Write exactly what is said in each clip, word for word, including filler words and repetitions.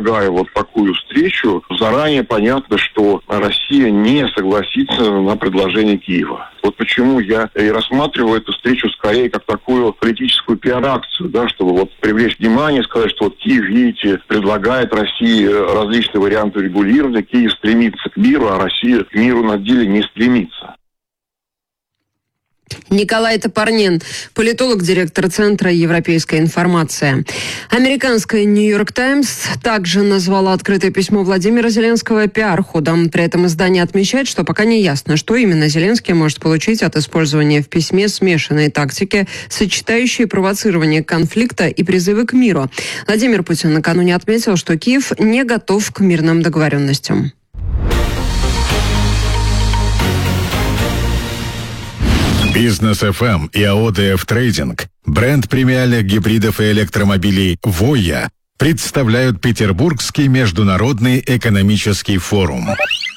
предлагая вот такую встречу, заранее понятно, что Россия не согласится на предложение Киева. Вот почему я и рассматриваю эту встречу скорее как такую политическую пиар-акцию, да, чтобы вот привлечь внимание, сказать, что вот Киев, видите, предлагает России различные варианты регулирования, Киев стремится к миру, а Россия к миру на деле не стремится. Николай Топорнин, политолог, директор Центра «Европейская информация». Американская «Нью-Йорк Таймс» также назвала открытое письмо Владимира Зеленского пиар-ходом. При этом издание отмечает, что пока не ясно, что именно Зеленский может получить от использования в письме смешанной тактики, сочетающей провоцирование конфликта и призывы к миру. Владимир Путин накануне отметил, что Киев не готов к мирным договоренностям. Бизнес эф эм и АО-ДФ Трейдинг, бренд премиальных гибридов и электромобилей «Воя», представляют Петербургский международный экономический форум.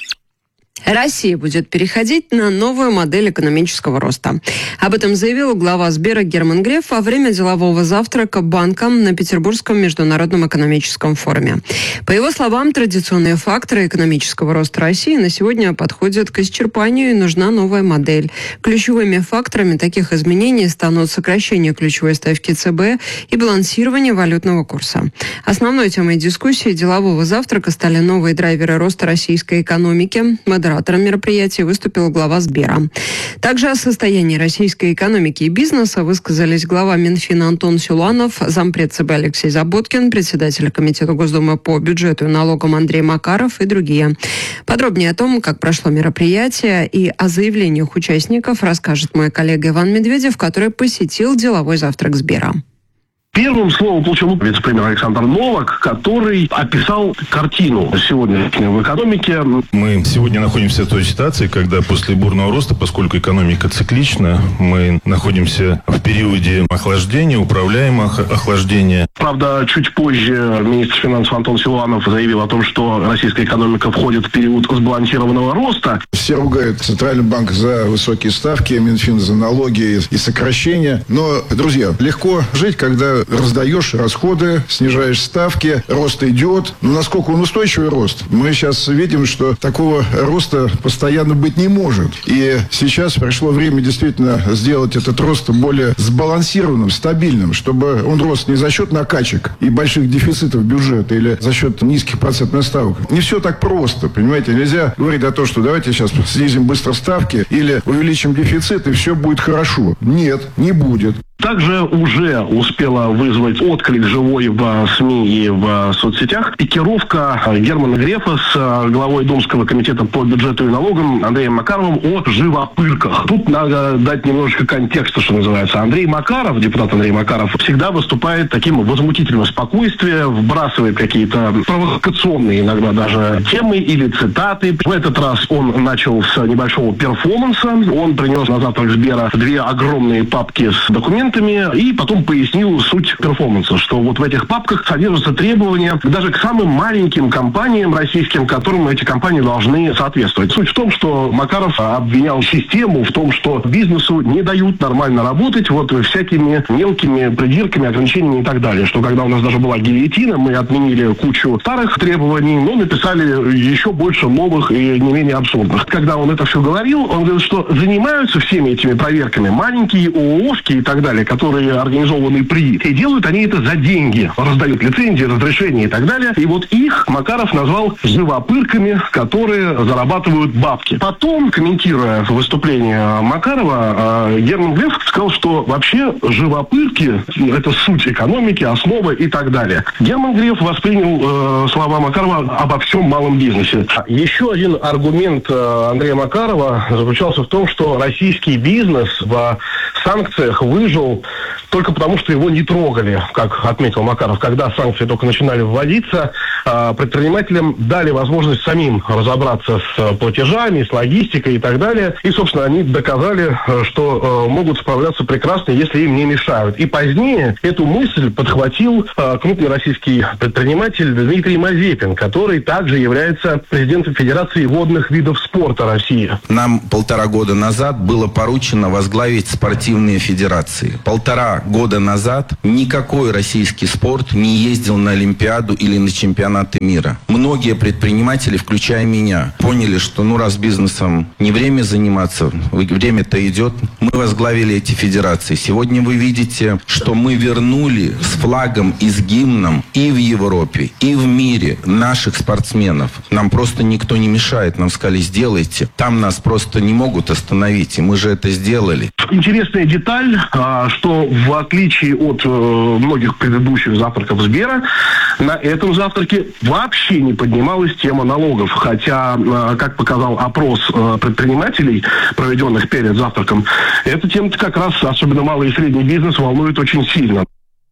Россия будет переходить на новую модель экономического роста. Об этом заявил глава Сбера Герман Греф во время делового завтрака банком на Петербургском международном экономическом форуме. По его словам, традиционные факторы экономического роста России на сегодня подходят к исчерпанию и нужна новая модель. Ключевыми факторами таких изменений станут сокращение ключевой ставки ЦБ и балансирование валютного курса. Основной темой дискуссии делового завтрака стали новые драйверы роста российской экономики. Модератором мероприятия выступил глава Сбера. Также о состоянии российской экономики и бизнеса высказались глава Минфина Антон Силуанов, зампред ЦБ Алексей Заботкин, председатель Комитета Госдумы по бюджету и налогам Андрей Макаров и другие. Подробнее о том, как прошло мероприятие и о заявлениях участников, расскажет мой коллега Иван Медведев, который посетил деловой завтрак Сбера. Первым слово получил вице-премьер Александр Новак, который описал картину сегодня в экономике. Мы сегодня находимся в той ситуации, когда после бурного роста, поскольку экономика циклична, мы находимся в периоде охлаждения, управляемого охлаждения. Правда, чуть позже министр финансов Антон Силуанов заявил о том, что российская экономика входит в период сбалансированного роста. Все ругают Центральный банк за высокие ставки, Минфин за налоги и сокращения. Но, друзья, легко жить, когда раздаешь расходы, снижаешь ставки, рост идет. Но насколько он устойчивый рост? Мы сейчас видим, что такого роста постоянно быть не может. И сейчас пришло время действительно сделать этот рост более сбалансированным, стабильным, чтобы он рос не за счет накачек и больших дефицитов бюджета или за счет низких процентных ставок. Не все так просто, понимаете? Нельзя говорить о том, что давайте сейчас снизим быстро ставки или увеличим дефицит, и все будет хорошо. Нет, не будет. Также уже успела вызвать отклик живой в СМИ и в соцсетях пикировка Германа Грефа с главой Думского комитета по бюджету и налогам Андреем Макаровым о живопырках. Тут надо дать немножечко контекста, что называется. Андрей Макаров, депутат Андрей Макаров, всегда выступает таким возмутительным спокойствием, вбрасывает какие-то провокационные иногда даже темы или цитаты. В этот раз он начал с небольшого перформанса. Он принес на завтрак Сбера две огромные папки с документами и потом пояснил суть перформанса, что вот в этих папках содержатся требования даже к самым маленьким компаниям российским, которым эти компании должны соответствовать. Суть в том, что Макаров обвинял систему в том, что бизнесу не дают нормально работать вот всякими мелкими придирками, ограничениями и так далее. Что когда у нас даже была гильотина, мы отменили кучу старых требований, но написали еще больше новых и не менее абсурдных. Когда он это все говорил, он говорил, что занимаются всеми этими проверками маленькие ООшки и так далее, которые организованы при... И делают они это за деньги. Раздают лицензии, разрешения и так далее. И вот их Макаров назвал живопырками, которые зарабатывают бабки. Потом, комментируя выступление Макарова, Герман Греф сказал, что вообще живопырки — это суть экономики, основа и так далее. Герман Греф воспринял э, слова Макарова обо всем малом бизнесе. Еще один аргумент э, Андрея Макарова заключался в том, что российский бизнес в санкциях выжил только потому, что его не трогали, как отметил Макаров. Когда санкции только начинали вводиться, предпринимателям дали возможность самим разобраться с платежами, с логистикой и так далее. И, собственно, они доказали, что могут справляться прекрасно, если им не мешают. И позднее эту мысль подхватил крупный российский предприниматель Дмитрий Мазепин, который также является президентом Федерации водных видов спорта России. Нам полтора года назад было поручено возглавить спортивные федерации. Полтора года назад никакой российский спорт не ездил на Олимпиаду или на чемпионат чемпионаты мира. Многие предприниматели, включая меня, поняли, что ну раз бизнесом не время заниматься, время-то идет. Мы возглавили эти федерации. Сегодня вы видите, что мы вернули с флагом и с гимном и в Европе, и в мире наших спортсменов. Нам просто никто не мешает. Нам сказали, сделайте. Там нас просто не могут остановить. И мы же это сделали. Интересная деталь, что в отличие от многих предыдущих завтраков Сбера, на этом завтраке вообще не поднималась тема налогов. Хотя, как показал опрос предпринимателей, проведенных перед завтраком, эта тема как раз, особенно малый и средний бизнес, волнует очень сильно.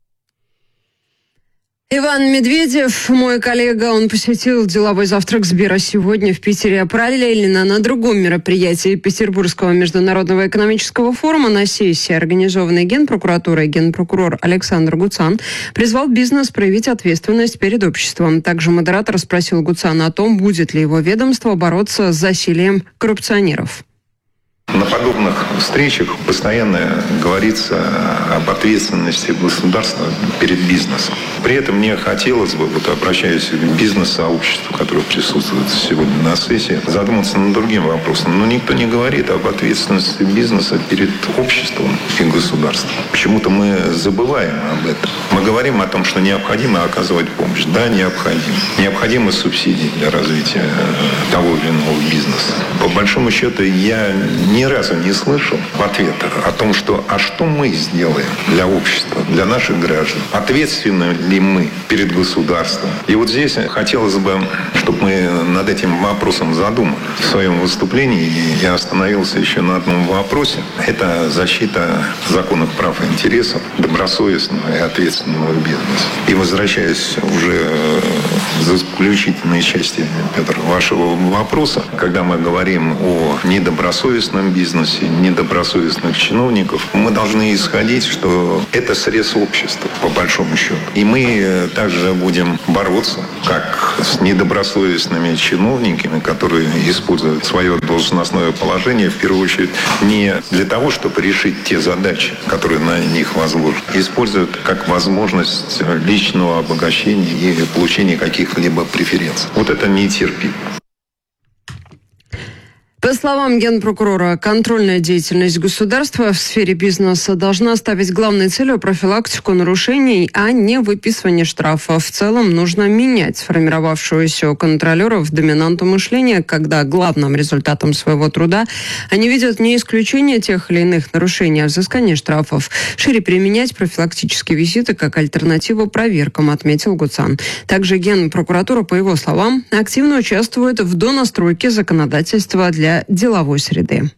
Иван Медведев, мой коллега, он посетил деловой завтрак Сбера сегодня в Питере. Параллельно на другом мероприятии Петербургского международного экономического форума на сессии, организованной Генпрокуратурой, генпрокурор Александр Гуцан призвал бизнес проявить ответственность перед обществом. Также модератор спросил Гуцана о том, будет ли его ведомство бороться с засилием коррупционеров. На подобных встречах постоянно говорится об ответственности государства перед бизнесом. При этом мне хотелось бы, вот обращаясь к бизнес-сообществу, которое присутствует сегодня на сессии, задуматься над другим вопросом. Но никто не говорит об ответственности бизнеса перед обществом и государством. Почему-то мы забываем об этом. Мы говорим о том, что необходимо оказывать помощь. Да, необходимо. Необходимы субсидии для развития того или иного бизнеса. По большому счету, я ни разу не слышал ответа о том, что а что мы сделаем для общества, для наших граждан. Ответственны ли мы перед государством? И вот здесь хотелось бы, чтобы мы над этим вопросом задумались. В своем выступлении я остановился еще на одном вопросе. Это защита законных прав и интересов добросовестного и ответственного бизнеса. И возвращаясь уже к заключительной части, Петр, вашего вопроса, когда мы говорим о недобросовестном бизнесе, недобросовестных чиновников, мы должны исходить, что это срез общества, по большому счету. И мы также будем бороться, как с недобросовестными чиновниками, которые используют свое должностное положение, в первую очередь, не для того, чтобы решить те задачи, которые на них возложены, используют как возможность личного обогащения и получения каких-либо преференций. Вот это нетерпимо. По словам генпрокурора, контрольная деятельность государства в сфере бизнеса должна ставить главной целью профилактику нарушений, а не выписывание штрафов. В целом нужно менять сформировавшуюся у контролеров доминанту мышления, когда главным результатом своего труда они видят не исключение тех или иных нарушений, а взыскание штрафов. Шире применять профилактические визиты как альтернативу проверкам, отметил Гуцан. Также генпрокуратура, по его словам, активно участвует в донастройке законодательства для деловой среды.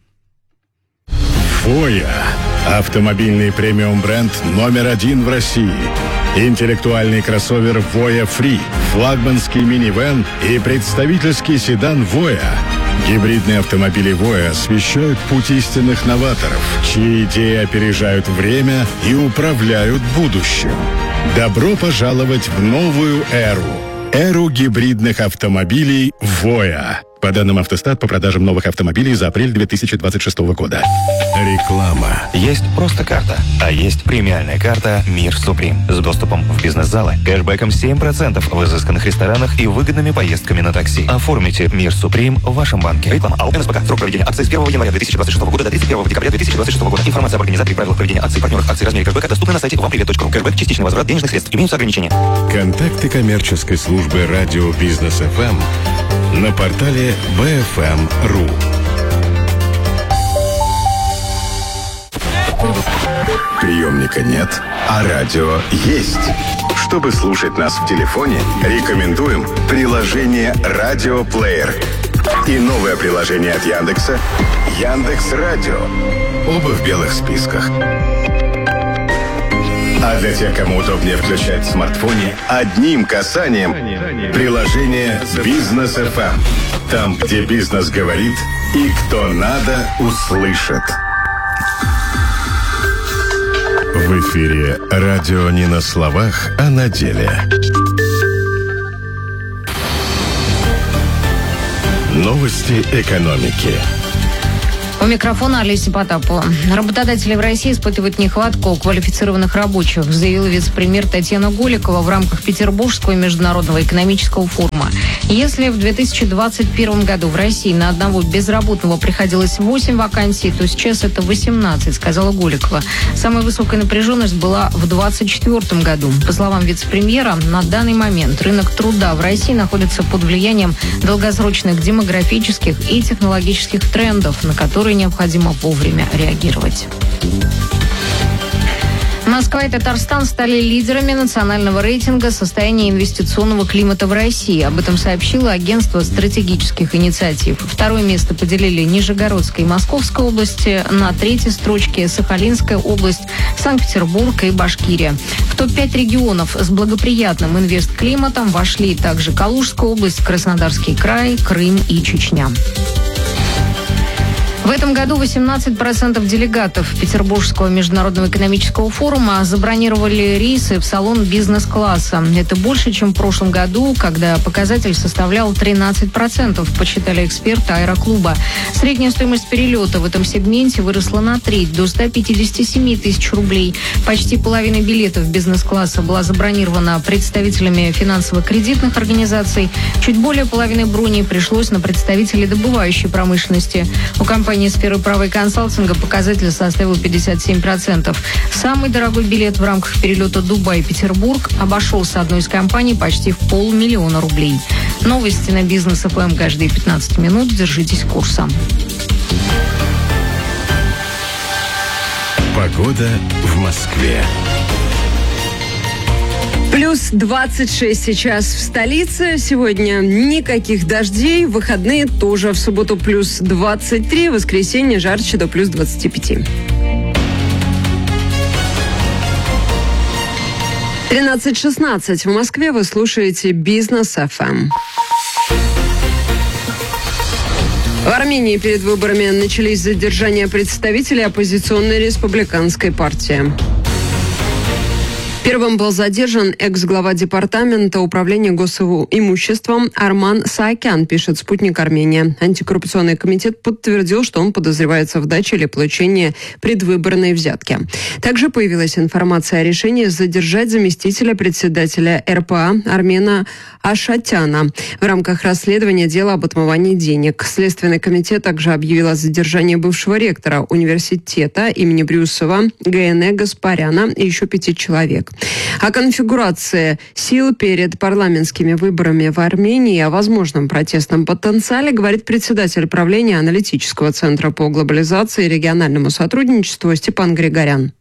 Voya – автомобильный премиум-бренд номер один в России. Интеллектуальный кроссовер Voya Free, флагманский минивэн и представительский седан Voya. Гибридные автомобили Voya освещают путь истинных новаторов, чьи идеи опережают время и управляют будущим. Добро пожаловать в новую эру. Эру гибридных автомобилей Voya. По данным Автостат, по продажам новых автомобилей за апрель две тысячи двадцать шестого года. Реклама. Есть просто карта, а есть премиальная карта «Мир Суприм» с доступом в бизнес-залы, кэшбэком семь процентов в изысканных ресторанах и выгодными поездками на такси. Оформите «Мир Суприм» в вашем банке. Реклама. АО «НСПК». Срок проведения акции с первого января две тысячи двадцать шестого года до тридцать первого декабря две тысячи двадцать шестого года. Информация об организаторе, правилах проведения акций, партнерах акций, размере кэшбэка доступна на сайте вампривет точка ру. Кэшбэк – частичный возврат денежных средств. Имеются ограничения. Контакты коммерческой службы радио «Бизнес эф эм» на портале би эф эм точка ру. Приемника нет, а радио есть. Чтобы слушать нас в телефоне, рекомендуем приложение «Радиоплеер» и новое приложение от Яндекса «Яндекс.Радио». Оба в белых списках. А для тех, кому удобнее включать в смартфоне, одним касанием приложение «Бизнес эф эм». Там, где бизнес говорит и кто надо, услышит. В эфире радио не на словах, а на деле. Новости экономики. У микрофона Олеся Потапова. Работодатели в России испытывают нехватку квалифицированных рабочих, заявила вице-премьер Татьяна Голикова в рамках Петербургского международного экономического форума. Если в две тысячи двадцать первом году в России на одного безработного приходилось восемь вакансий, то сейчас это восемнадцать, сказала Голикова. Самая высокая напряженность была в двадцать четвёртом году. По словам вице-премьера, на данный момент рынок труда в России находится под влиянием долгосрочных демографических и технологических трендов, на которые необходимо вовремя реагировать. Москва и Татарстан стали лидерами национального рейтинга состояния инвестиционного климата в России. Об этом сообщило агентство стратегических инициатив. Второе место поделили Нижегородская и Московская области. На третьей строчке Сахалинская область, Санкт-Петербург и Башкирия. В топ пять регионов с благоприятным инвестклиматом вошли также Калужская область, Краснодарский край, Крым и Чечня. В этом году восемнадцать процентов делегатов Петербургского международного экономического форума забронировали рейсы в салон бизнес-класса. Это больше, чем в прошлом году, когда показатель составлял тринадцать процентов, посчитали эксперты аэроклуба. Средняя стоимость перелета в этом сегменте выросла на треть, до ста пятидесяти семи тысяч рублей. Почти половина билетов бизнес-класса была забронирована представителями финансово-кредитных организаций. Чуть более половины броней пришлось на представителей добывающей промышленности. У компании сферы права и консалтинга показатель составил пятьдесят семь процентов. Самый дорогой билет в рамках перелета Дубай-Петербург обошелся одной из компаний почти в полмиллиона рублей. Новости на Бизнес эф эм каждые пятнадцать минут. Держитесь курса. Погода в Москве. Плюс двадцать шесть сейчас в столице. Сегодня никаких дождей. В выходные тоже. В субботу плюс двадцать три. В воскресенье жарче до плюс двадцати пяти. тринадцать шестнадцать. В Москве вы слушаете Бизнес эф эм. В Армении перед выборами начались задержания представителей оппозиционной республиканской партии. Первым был задержан экс-глава департамента управления госимуществом Арман Саакян, пишет «Спутник Армения». Антикоррупционный комитет подтвердил, что он подозревается в даче или получении предвыборной взятки. Также появилась информация о решении задержать заместителя председателя эр пэ а Армена Ашатяна в рамках расследования дела об отмывании денег. Следственный комитет также объявил о задержании бывшего ректора университета имени Брюсова Г.Н.Э. Гаспаряна и еще пяти человек. О конфигурации сил перед парламентскими выборами в Армении и о возможном протестном потенциале говорит председатель правления аналитического центра по глобализации и региональному сотрудничеству Степан Григорян.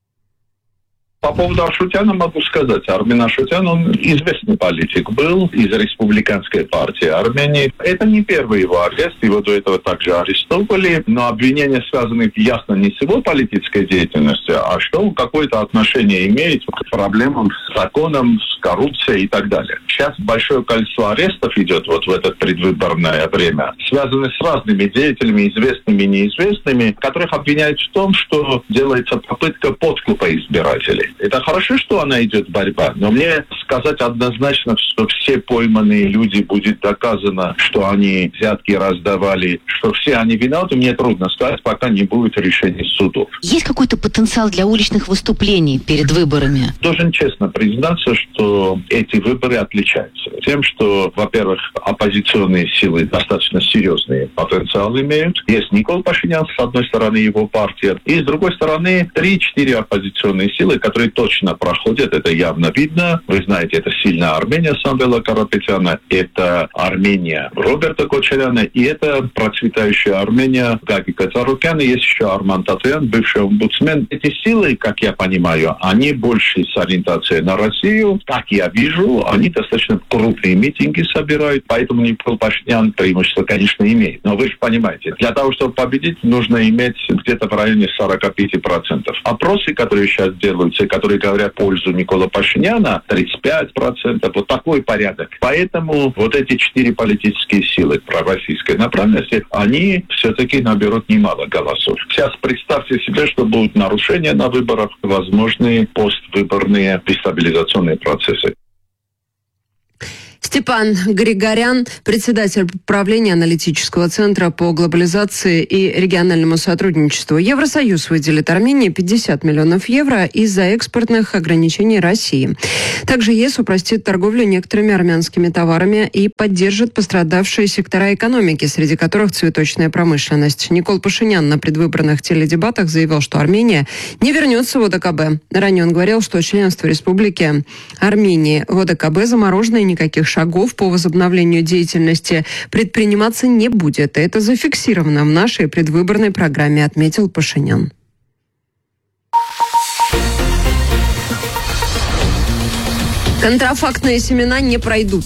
По поводу Ашутяна могу сказать. Армен Ашутян, он известный политик был из республиканской партии Армении. Это не первый его арест, его до этого также арестовали, но обвинения связаны ясно не с его политической деятельностью, а что он какое-то отношение имеет к проблемам с законом, с коррупцией и так далее. Сейчас большое количество арестов идет вот в это предвыборное время, связаны с разными деятелями, известными и неизвестными, которых обвиняют в том, что делается попытка подкупа избирателей. Это хорошо, что она идет борьба, но мне сказать однозначно, что все пойманные люди, будет доказано, что они взятки раздавали, что все они виноваты, мне трудно сказать, пока не будет решения судов. Есть какой-то потенциал для уличных выступлений перед выборами? Должен честно признаться, что эти выборы отличаются тем, что, во-первых, оппозиционные силы достаточно серьезный потенциал имеют. Есть Никол Пашинян, с одной стороны, его партия, и с другой стороны, три-четыре оппозиционные силы, которые точно проходят, это явно видно. Вы знаете, это сильная Армения Самвела Карапетяна, это Армения Роберта Кочаряна, и это процветающая Армения Гаги Кацарукяна, есть еще Арман Татьян, бывший омбудсмен. Эти силы, как я понимаю, они больше с ориентацией на Россию. Как я вижу, они достаточно крупные митинги собирают, поэтому Никол Пашинян преимущество, конечно, имеет. Но вы же понимаете, для того, чтобы победить, нужно иметь где-то в районе сорок пять процентов. Опросы, которые сейчас делаются, которые говорят в пользу Никола Пашиняна, тридцать пять процентов, вот такой порядок. Поэтому вот эти четыре политические силы пророссийской направленности, они все-таки наберут немало голосов. Сейчас представьте себе, что будут нарушения на выборах, возможные поствыборные дестабилизационные процессы. Степан Григорян, председатель правления аналитического центра по глобализации и региональному сотрудничеству. Евросоюз выделит Армении пятьдесят миллионов евро из-за экспортных ограничений России. Также ЕС упростит торговлю некоторыми армянскими товарами и поддержит пострадавшие сектора экономики, среди которых цветочная промышленность. Никол Пашинян на предвыборных теледебатах заявил, что Армения не вернется в ОДКБ. Ранее он говорил, что членство Республики Армении в ОДКБ заморожено и никаких шагов по возобновлению деятельности предприниматься не будет. Это зафиксировано в нашей предвыборной программе, отметил Пашинян. Контрафактные семена не пройдут.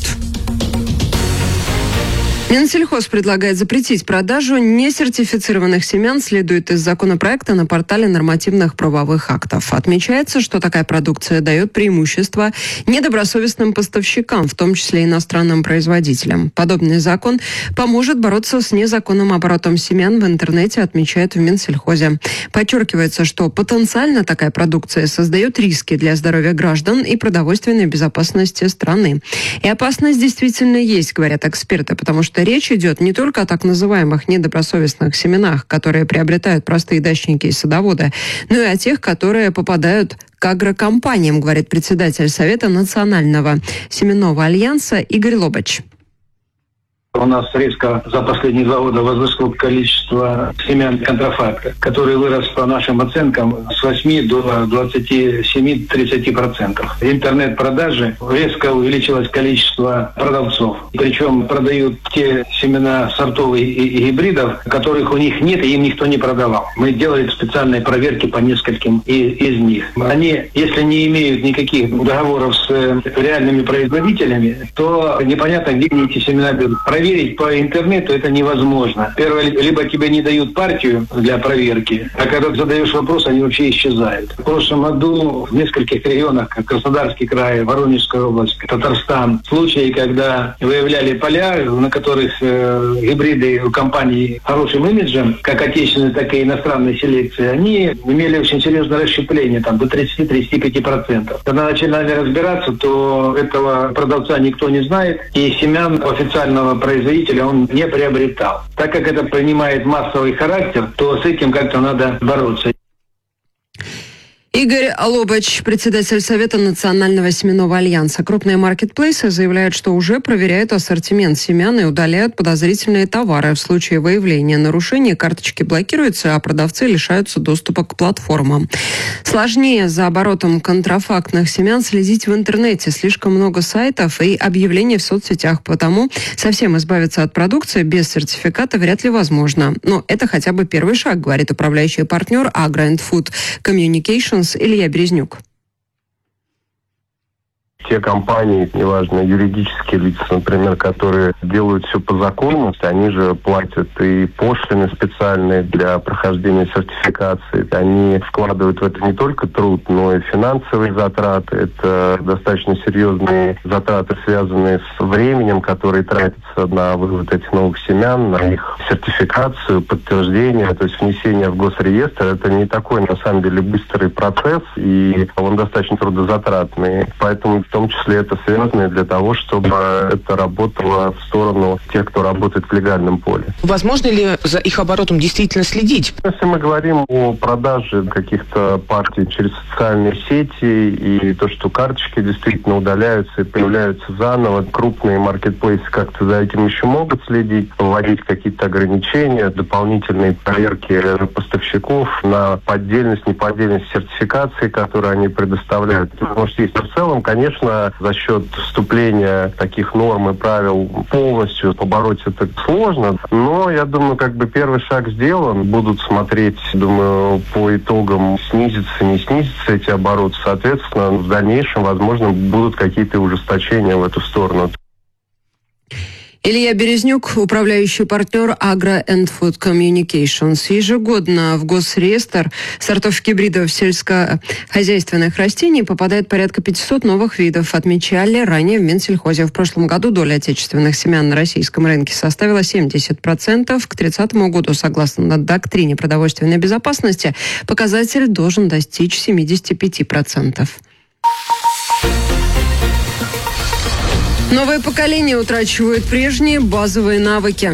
Минсельхоз предлагает запретить продажу несертифицированных семян, следует из законопроекта на портале нормативных правовых актов. Отмечается, что такая продукция дает преимущество недобросовестным поставщикам, в том числе иностранным производителям. Подобный закон поможет бороться с незаконным оборотом семян в интернете, отмечают в Минсельхозе. Подчеркивается, что потенциально такая продукция создает риски для здоровья граждан и продовольственной безопасности страны. И опасность действительно есть, говорят эксперты, потому что речь идет не только о так называемых недобросовестных семенах, которые приобретают простые дачники и садоводы, но и о тех, которые попадают к агрокомпаниям, говорит председатель Совета Национального семенного альянса Игорь Лобач. У нас резко за последние два года возросло количество семян контрафакта, который вырос по нашим оценкам с восьми до двадцати семи - тридцати процентов. В интернет-продаже резко увеличилось количество продавцов. Причем продают те семена сортов и гибридов, которых у них нет, и им никто не продавал. Мы делали специальные проверки по нескольким из них. Они, если не имеют никаких договоров с реальными производителями, то непонятно, где они эти семена берут. Проверить по интернету это невозможно. Первое, либо тебе не дают партию для проверки, а когда ты задаешь вопрос, они вообще исчезают. В прошлом году в нескольких регионах, как Краснодарский край, Воронежская область, Татарстан, случаи, когда выявляли поля, на которых э, гибриды у компаний с хорошим имиджем, как отечественной, так и иностранной селекции, они имели очень серьезное расщепление, там, до тридцати - тридцати пяти процентов. Когда начинали разбираться, то этого продавца никто не знает, и семян официального производителя он не приобретал. Так как это принимает массовый характер, то с этим как-то надо бороться. Игорь Лобач, председатель Совета Национального семенного альянса. Крупные маркетплейсы заявляют, что уже проверяют ассортимент семян и удаляют подозрительные товары. В случае выявления нарушений карточки блокируются, а продавцы лишаются доступа к платформам. Сложнее за оборотом контрафактных семян следить в интернете. Слишком много сайтов и объявлений в соцсетях, потому совсем избавиться от продукции без сертификата вряд ли возможно. Но это хотя бы первый шаг, говорит управляющий партнер Agro and Food Communications Илья Березнюк. Те компании, неважно, юридические лица, например, которые делают все по закону, они же платят и пошлины специальные для прохождения сертификации. Они вкладывают в это не только труд, но и финансовые затраты. Это достаточно серьезные затраты, связанные с временем, которые тратятся на вывод этих новых семян, на их сертификацию, подтверждение, то есть внесение в госреестр. Это не такой, на самом деле, быстрый процесс, и он достаточно трудозатратный. Поэтому в том числе это связано для того, чтобы это работало в сторону тех, кто работает в легальном поле. Возможно ли за их оборотом действительно следить? Если мы говорим о продаже каких-то партий через социальные сети и то, что карточки действительно удаляются и появляются заново, крупные маркетплейсы как-то за этим еще могут следить, вводить какие-то ограничения, дополнительные проверки поставщиков на поддельность, неподдельность сертификации, которые они предоставляют. Может, есть. Но в целом, конечно, за счет вступления таких норм и правил полностью побороть это сложно. Но, я думаю, как бы первый шаг сделан. Будут смотреть, думаю, по итогам, снизится, не снизится эти обороты. Соответственно, в дальнейшем, возможно, будут какие-то ужесточения в эту сторону. Илья Березнюк, управляющий партнер Agro and Food Communications. Ежегодно в госреестр сортов гибридов сельскохозяйственных растений попадает порядка пятисот новых видов, отмечали ранее в Минсельхозе. В прошлом году доля отечественных семян на российском рынке составила семьдесят процентов. К тридцатому году, согласно доктрине продовольственной безопасности, показатель должен достичь семидесяти пяти процентов. Новое поколение утрачивает прежние базовые навыки.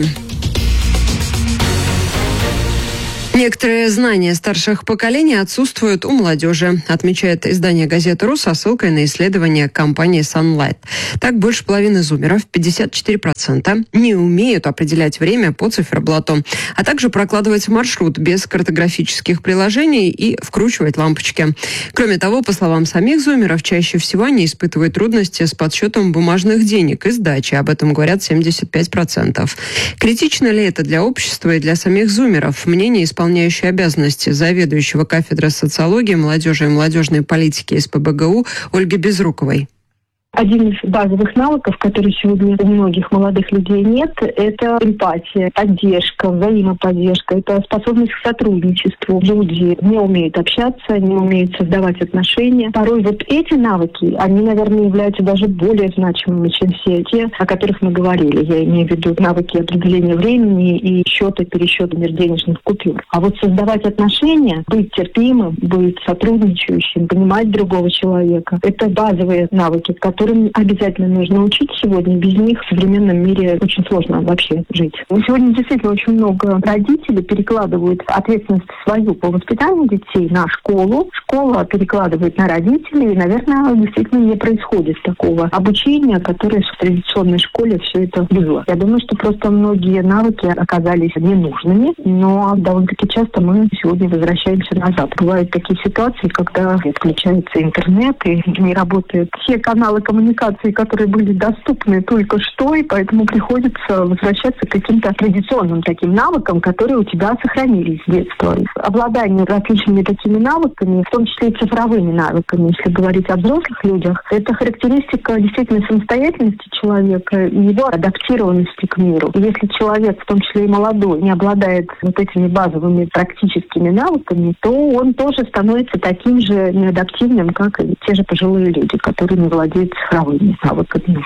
Некоторые знания старших поколений отсутствуют у молодежи, отмечает издание газеты «РУ» со ссылкой на исследование компании Sunlight. Так, больше половины зумеров, пятьдесят четыре процента, не умеют определять время по циферблату, а также прокладывать маршрут без картографических приложений и вкручивать лампочки. Кроме того, по словам самих зумеров, чаще всего они испытывают трудности с подсчетом бумажных денег и сдачи. Об этом говорят семьдесят пять процентов. Критично ли это для общества и для самих зумеров? Мнение исполнителей исполняющей обязанности заведующего кафедры социологии, молодежи и молодежной политики эс пэ бэ гэ у Ольги Безруковой. Один из базовых навыков, который сегодня у многих молодых людей нет, это эмпатия, поддержка, взаимоподдержка, это способность к сотрудничеству. Люди не умеют общаться, не умеют создавать отношения. Порой вот эти навыки, они, наверное, являются даже более значимыми, чем все те, о которых мы говорили. Я имею в виду навыки определения времени и счета, пересчета денежных купюр. А вот создавать отношения, быть терпимым, быть сотрудничающим, понимать другого человека, это базовые навыки, которые которым обязательно нужно учить сегодня. Без них в современном мире очень сложно вообще жить. Сегодня действительно очень много родителей перекладывают ответственность свою по воспитанию детей на школу. Школа перекладывает на родителей. И, наверное, действительно не происходит такого обучения, которое в традиционной школе все это было. Я думаю, что просто многие навыки оказались ненужными, но довольно-таки часто мы сегодня возвращаемся назад. Бывают такие ситуации, когда отключается интернет и не работают все каналы коммуникации, которые были доступны только что, и поэтому приходится возвращаться к каким-то традиционным таким навыкам, которые у тебя сохранились с детства. Обладание различными такими навыками, в том числе и цифровыми навыками, если говорить о взрослых людях, это характеристика действительно самостоятельности человека и его адаптированности к миру. И если человек, в том числе и молодой, не обладает вот этими базовыми практическими навыками, то он тоже становится таким же неадаптивным, как и те же пожилые люди, которые не владеют цифровыми навыками.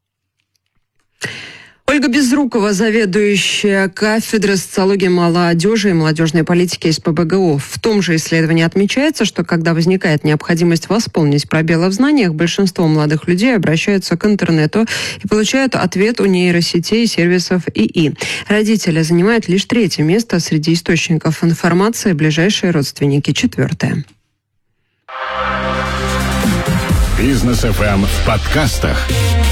Ольга Безрукова, заведующая кафедрой социологии молодежи и молодежной политики эс пэ бэ гэ у. В том же исследовании отмечается, что когда возникает необходимость восполнить пробелы в знаниях, большинство молодых людей обращаются к интернету и получают ответ у нейросетей и сервисов и и. Родители занимают лишь третье место среди источников информации, ближайшие родственники – четвертое. Бизнес эф эм в подкастах.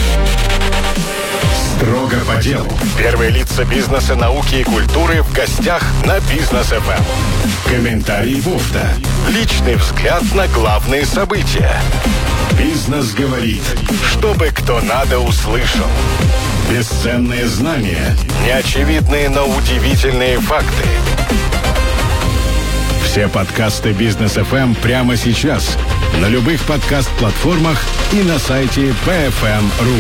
Строго по делу. Первые лица бизнеса, науки и культуры в гостях на Бизнес эф эм. Комментарий Бофта. Личный взгляд на главные события. Бизнес говорит, чтобы кто надо услышал. Бесценные знания, неочевидные, но удивительные факты. Все подкасты Бизнес эф эм прямо сейчас на любых подкаст-платформах и на сайте би эф эм точка ру.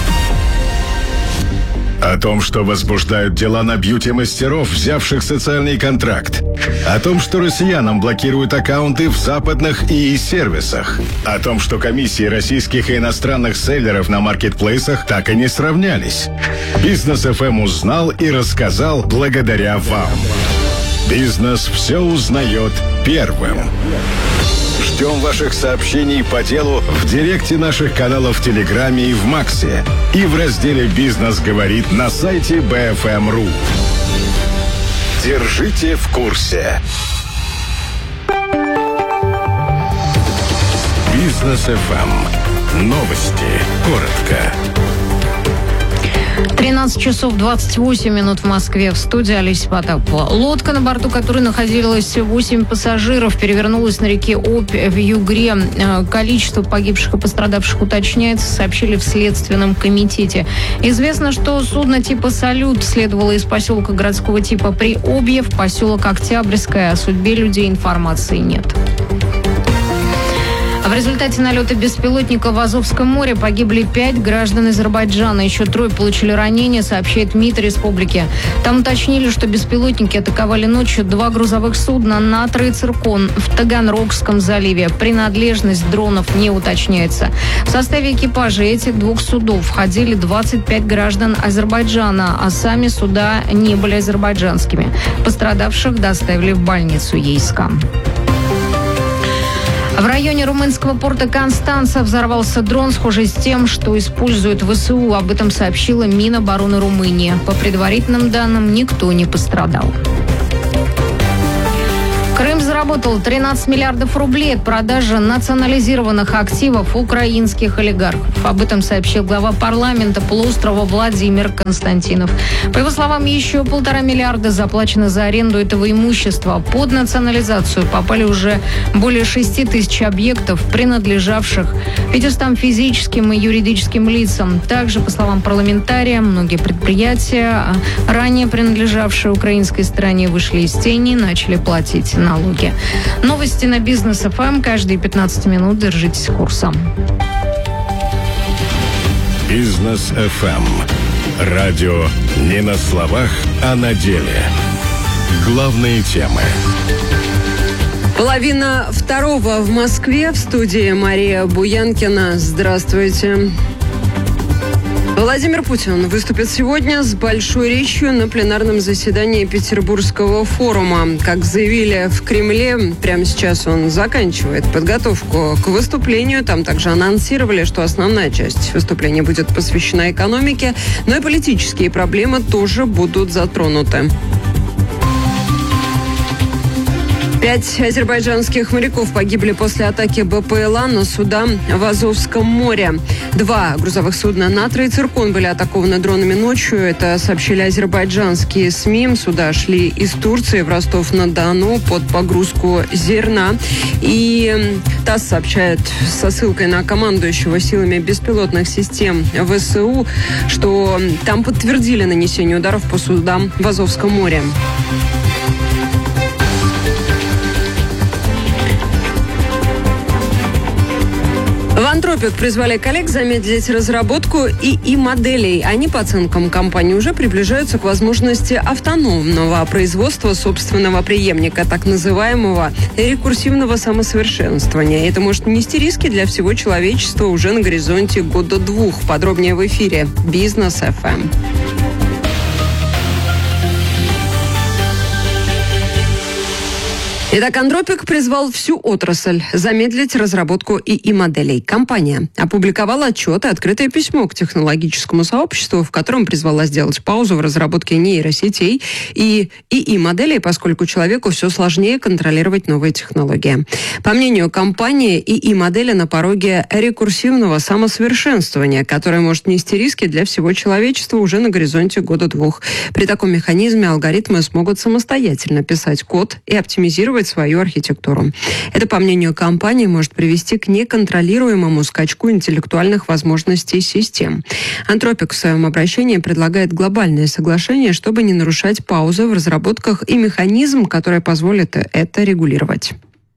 О том, что возбуждают дела на бьюти-мастеров, взявших социальный контракт. О том, что россиянам блокируют аккаунты в западных и и-сервисах. О том, что комиссии российских и иностранных селлеров на маркетплейсах так и не сравнялись. Бизнес эф эм узнал и рассказал благодаря вам. Бизнес все узнает первым. Ждем ваших сообщений по делу в директе наших каналов в Телеграме и в Максе. И в разделе «Бизнес говорит» на сайте би эф эм точка ру. Держите в курсе. Бизнес эф эм. Новости. Коротко. тринадцать часов двадцать восемь минут в Москве. В студии Олеся Потапова. Лодка, на борту которой находилось восемь пассажиров, перевернулась на реке Обь в Югре. Количество погибших и пострадавших уточняется, сообщили в Следственном комитете. Известно, что судно типа «Салют» следовало из поселка городского типа Приобье в поселок Октябрьское. О судьбе людей информации нет. В результате налета беспилотника в Азовском море погибли пять граждан Азербайджана. Еще трое получили ранения, сообщает МИД республики. Там уточнили, что беспилотники атаковали ночью два грузовых судна «Натра» и «Циркон» в Таганрогском заливе. Принадлежность дронов не уточняется. В составе экипажа этих двух судов входили двадцать пять граждан Азербайджана, а сами суда не были азербайджанскими. Пострадавших доставили в больницу Ейска. В районе румынского порта Констанца взорвался дрон, схожий с тем, что использует ВСУ. Об этом сообщила Минобороны Румынии. По предварительным данным, никто не пострадал. Крым заработал тринадцать миллиардов рублей от продажи национализированных активов украинских олигархов. Об этом сообщил глава парламента полуострова Владимир Константинов. По его словам, еще полтора миллиарда заплачено за аренду этого имущества. Под национализацию попали уже более шести тысяч объектов, принадлежавших пятистам физическим и юридическим лицам. Также, по словам парламентария, многие предприятия, ранее принадлежавшие украинской стороне, вышли из тени и начали платить налоги. Новости на Бизнес эф эм каждые пятнадцать минут. Держитесь курса. Бизнес эф эм. Радио не на словах, а на деле. Главные темы. Половина второго в Москве. В студии Мария Буянкина. Здравствуйте. Владимир Путин выступит сегодня с большой речью на пленарном заседании Петербургского форума. Как заявили в Кремле, прямо сейчас он заканчивает подготовку к выступлению. Там также анонсировали, что основная часть выступления будет посвящена экономике, но и политические проблемы тоже будут затронуты. Пять азербайджанских моряков погибли после атаки БПЛА на суда в Азовском море. Два грузовых судна «Натра» и «Циркон» были атакованы дронами ночью. Это сообщили азербайджанские СМИ. Суда шли из Турции в Ростов-на-Дону под погрузку зерна. И ТАСС сообщает со ссылкой на командующего силами беспилотных систем ВСУ, что там подтвердили нанесение ударов по судам в Азовском море. В Антропик призвали коллег замедлить разработку ИИ-моделей. Они, по оценкам компании, уже приближаются к возможности автономного производства собственного преемника, так называемого рекурсивного самосовершенствования. Это может нести риски для всего человечества уже на горизонте года двух. Подробнее в эфире Бизнес эф эм. Итак, Антропик призвал всю отрасль замедлить разработку ИИ-моделей. Компания опубликовала отчет и открытое письмо к технологическому сообществу, в котором призвала сделать паузу в разработке нейросетей и ИИ-моделей, поскольку человеку все сложнее контролировать новые технологии. По мнению компании, ИИ-модели на пороге рекурсивного самосовершенствования, которое может нести риски для всего человечества уже на горизонте года двух. При таком механизме алгоритмы смогут самостоятельно писать код и оптимизировать свою архитектуру. Это, по мнению компании, может привести к неконтролируемому скачку интеллектуальных возможностей систем. Антропик в своем обращении предлагает глобальное соглашение, чтобы не нарушать паузы в разработках и механизм, который позволит это регулировать.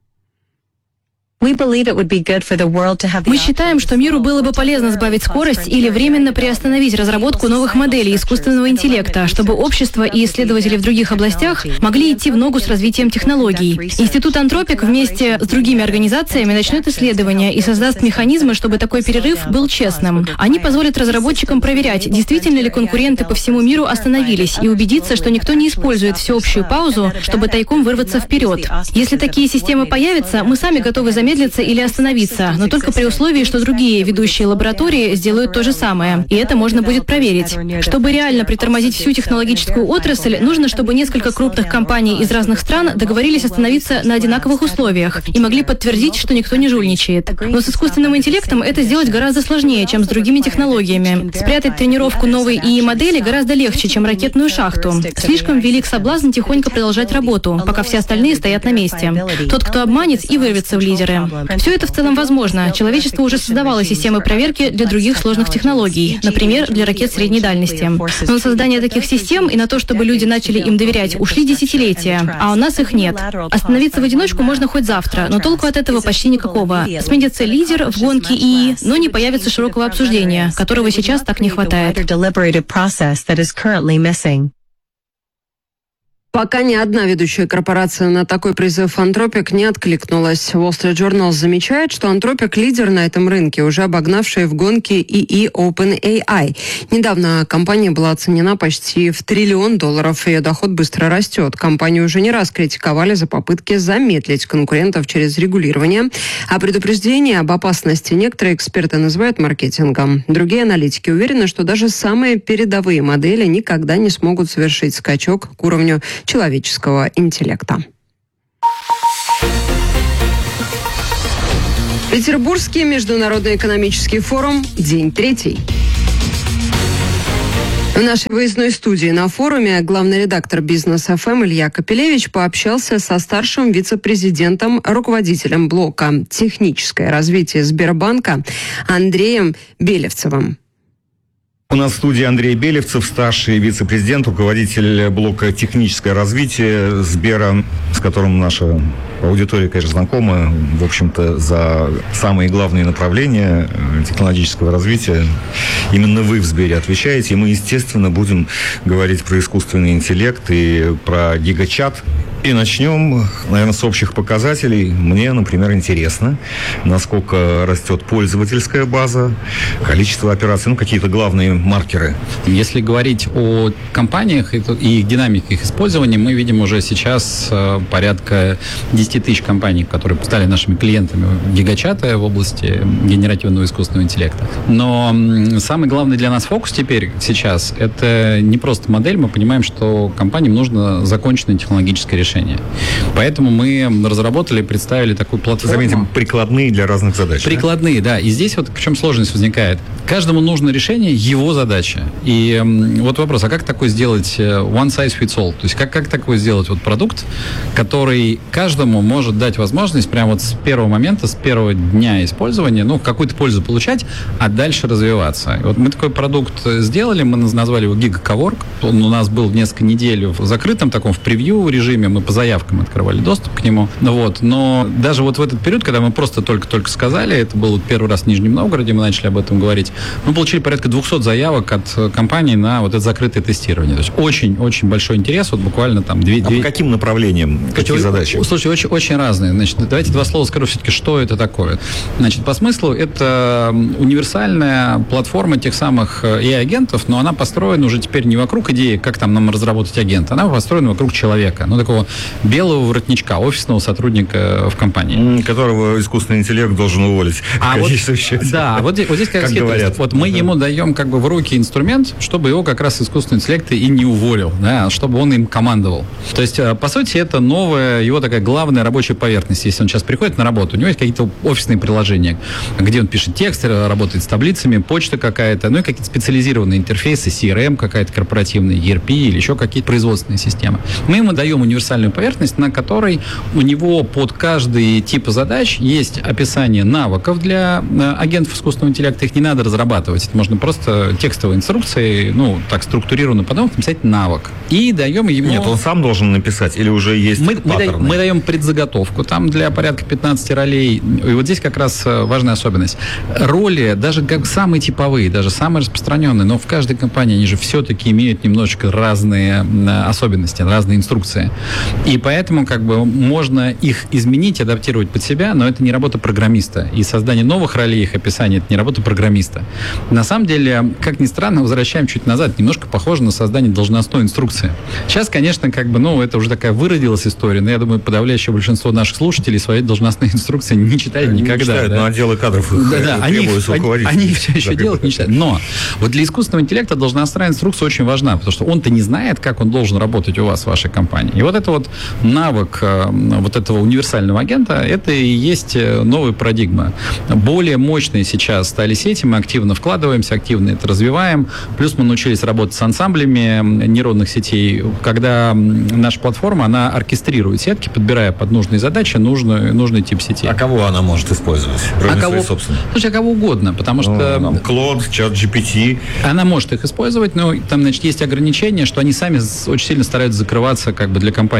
Мы считаем, что миру было бы полезно сбавить скорость или временно приостановить разработку новых моделей искусственного интеллекта, чтобы общество и исследователи в других областях могли идти в ногу с развитием технологий. Институт Антропик вместе с другими организациями начнет исследования и создаст механизмы, чтобы такой перерыв был честным. Они позволят разработчикам проверять, действительно ли конкуренты по всему миру остановились, и убедиться, что никто не использует всеобщую паузу, чтобы тайком вырваться вперед. Если такие системы появятся, мы сами готовы замедлиться замедлиться или остановиться, но только при условии, что другие ведущие лаборатории сделают то же самое. И это можно будет проверить. Чтобы реально притормозить всю технологическую отрасль, нужно, чтобы несколько крупных компаний из разных стран договорились остановиться на одинаковых условиях и могли подтвердить, что никто не жульничает. Но с искусственным интеллектом это сделать гораздо сложнее, чем с другими технологиями. Спрятать тренировку новой ИИ-модели гораздо легче, чем ракетную шахту. Слишком велик соблазн тихонько продолжать работу, пока все остальные стоят на месте. Тот, кто обманет, и вырвется в лидеры. Все это в целом возможно. Человечество уже создавало системы проверки для других сложных технологий, например, для ракет средней дальности. Но на создание таких систем и на то, чтобы люди начали им доверять, ушли десятилетия, а у нас их нет. Остановиться в одиночку можно хоть завтра, но толку от этого почти никакого. Сменится лидер в гонке ИИ, но не появится широкого обсуждения, которого сейчас так не хватает. Пока ни одна ведущая корпорация на такой призыв Anthropic не откликнулась. Wall Street Journal замечает, что Anthropic – лидер на этом рынке, уже обогнавший в гонке и и OpenAI. Недавно компания была оценена почти в триллион долларов. Ее доход быстро растет. Компанию уже не раз критиковали за попытки замедлить конкурентов через регулирование. А предупреждение об опасности некоторые эксперты называют маркетингом. Другие аналитики уверены, что даже самые передовые модели никогда не смогут совершить скачок к уровню человеческого интеллекта. Петербургский международный экономический форум. День третий. В нашей выездной студии на форуме главный редактор «Бизнес эф эм» Илья Капелевич пообщался со старшим вице-президентом, руководителем блока «Техническое развитие Сбербанка» Андреем Белевцевым. У нас в студии Андрей Белевцев, старший вице-президент, руководитель блока «Техническое развитие» Сбера, с которым наша аудитория, конечно, знакома, в общем-то, за самые главные направления технологического развития. Именно вы в Сбере отвечаете, и мы, естественно, будем говорить про искусственный интеллект и про гигачат. И начнем, наверное, с общих показателей. Мне, например, интересно, насколько растет пользовательская база, количество операций, ну, какие-то главные маркеры. Если говорить о компаниях и их динамике их использования, мы видим уже сейчас порядка десять тысяч компаний, которые стали нашими клиентами гигачата в области генеративного искусственного интеллекта. Но самый главный для нас фокус теперь, сейчас, это не просто модель. Мы понимаем, что компаниям нужно законченное технологическое решение. Поэтому мы разработали и представили такую платформу. Заметим, прикладные для разных задач. Прикладные, да? да. И здесь вот в чем сложность возникает. Каждому нужно решение, его задача. И вот вопрос, а как такое сделать one size fits all? То есть как, как такое сделать вот продукт, который каждому может дать возможность прямо вот с первого момента, с первого дня использования, ну, какую-то пользу получать, а дальше развиваться. И вот мы такой продукт сделали, мы назвали его GigaCowork. Он у нас был несколько недель в закрытом таком, в превью режиме, мы по заявкам открывали доступ к нему. Вот. Но даже вот в этот период, когда мы просто только-только сказали, это был первый раз в Нижнем Новгороде, мы начали об этом говорить, мы получили порядка двухсот заявок от компаний на вот это закрытое тестирование. То есть очень-очень большой интерес, вот буквально там две... А две... по каким направлениям, какие Слушайте, задачи? Слушайте, очень, очень разные. Значит, давайте два слова скажу все-таки, что это такое. Значит, по смыслу это универсальная платформа тех самых эй ай-агентов, но она построена уже теперь не вокруг идеи, как там нам разработать агента, она построена вокруг человека, ну, такого белого воротничка, офисного сотрудника в компании. Которого искусственный интеллект должен уволить. А вот, да, вот здесь, вот здесь как, как говорят. Вот мы да. ему даем как бы в руки инструмент, чтобы его как раз искусственный интеллект и не уволил, да, чтобы он им командовал. То есть, по сути, это новая, его такая главная рабочая поверхность. Если он сейчас приходит на работу, у него есть какие-то офисные приложения, где он пишет текст, работает с таблицами, почта какая-то, ну и какие-то специализированные интерфейсы, си эр эм какая-то корпоративная, и эр пи или еще какие-то производственные системы. Мы ему даем универсальную поверхность, на которой у него под каждый тип задач есть описание навыков для агентов искусственного интеллекта. Их не надо разрабатывать. Это можно просто текстовой инструкцией, ну, так структурированно потом написать навык. И даем ему... Нет, он сам должен написать или уже есть мы, паттерны? Мы даем, мы даем предзаготовку. Там для порядка пятнадцати ролей. И вот здесь как раз важная особенность. Роли, даже как самые типовые, даже самые распространенные, но в каждой компании они же все-таки имеют немножечко разные особенности, разные инструкции. И поэтому как бы можно их изменить, адаптировать под себя, но это не работа программиста. И создание новых ролей, их описание, это не работа программиста. На самом деле, как ни странно, возвращаем чуть назад, немножко похоже на создание должностной инструкции. Сейчас, конечно, как бы, ну, это уже такая выродилась история, но я думаю, подавляющее большинство наших слушателей свои должностные инструкции не читали никогда. Не читают, да? Но отделы кадров их да, да, они, они, они все еще так делают, не читают. Но вот для искусственного интеллекта должностная инструкция очень важна, потому что он-то не знает, как он должен работать у вас, в вашей компании. И вот это вот навык вот этого универсального агента, это и есть новая парадигма. Более мощные сейчас стали сети, мы активно вкладываемся, активно это развиваем. Плюс мы научились работать с ансамблями нейронных сетей, когда наша платформа, она оркестрирует сетки, подбирая под нужные задачи нужный, нужный тип сети. А кого она может использовать? А кого, слушай, а кого угодно, потому что... Ну, Клод, чат джи пи ти. Она может их использовать, но там, значит, есть ограничения, что они сами очень сильно стараются закрываться как бы для компании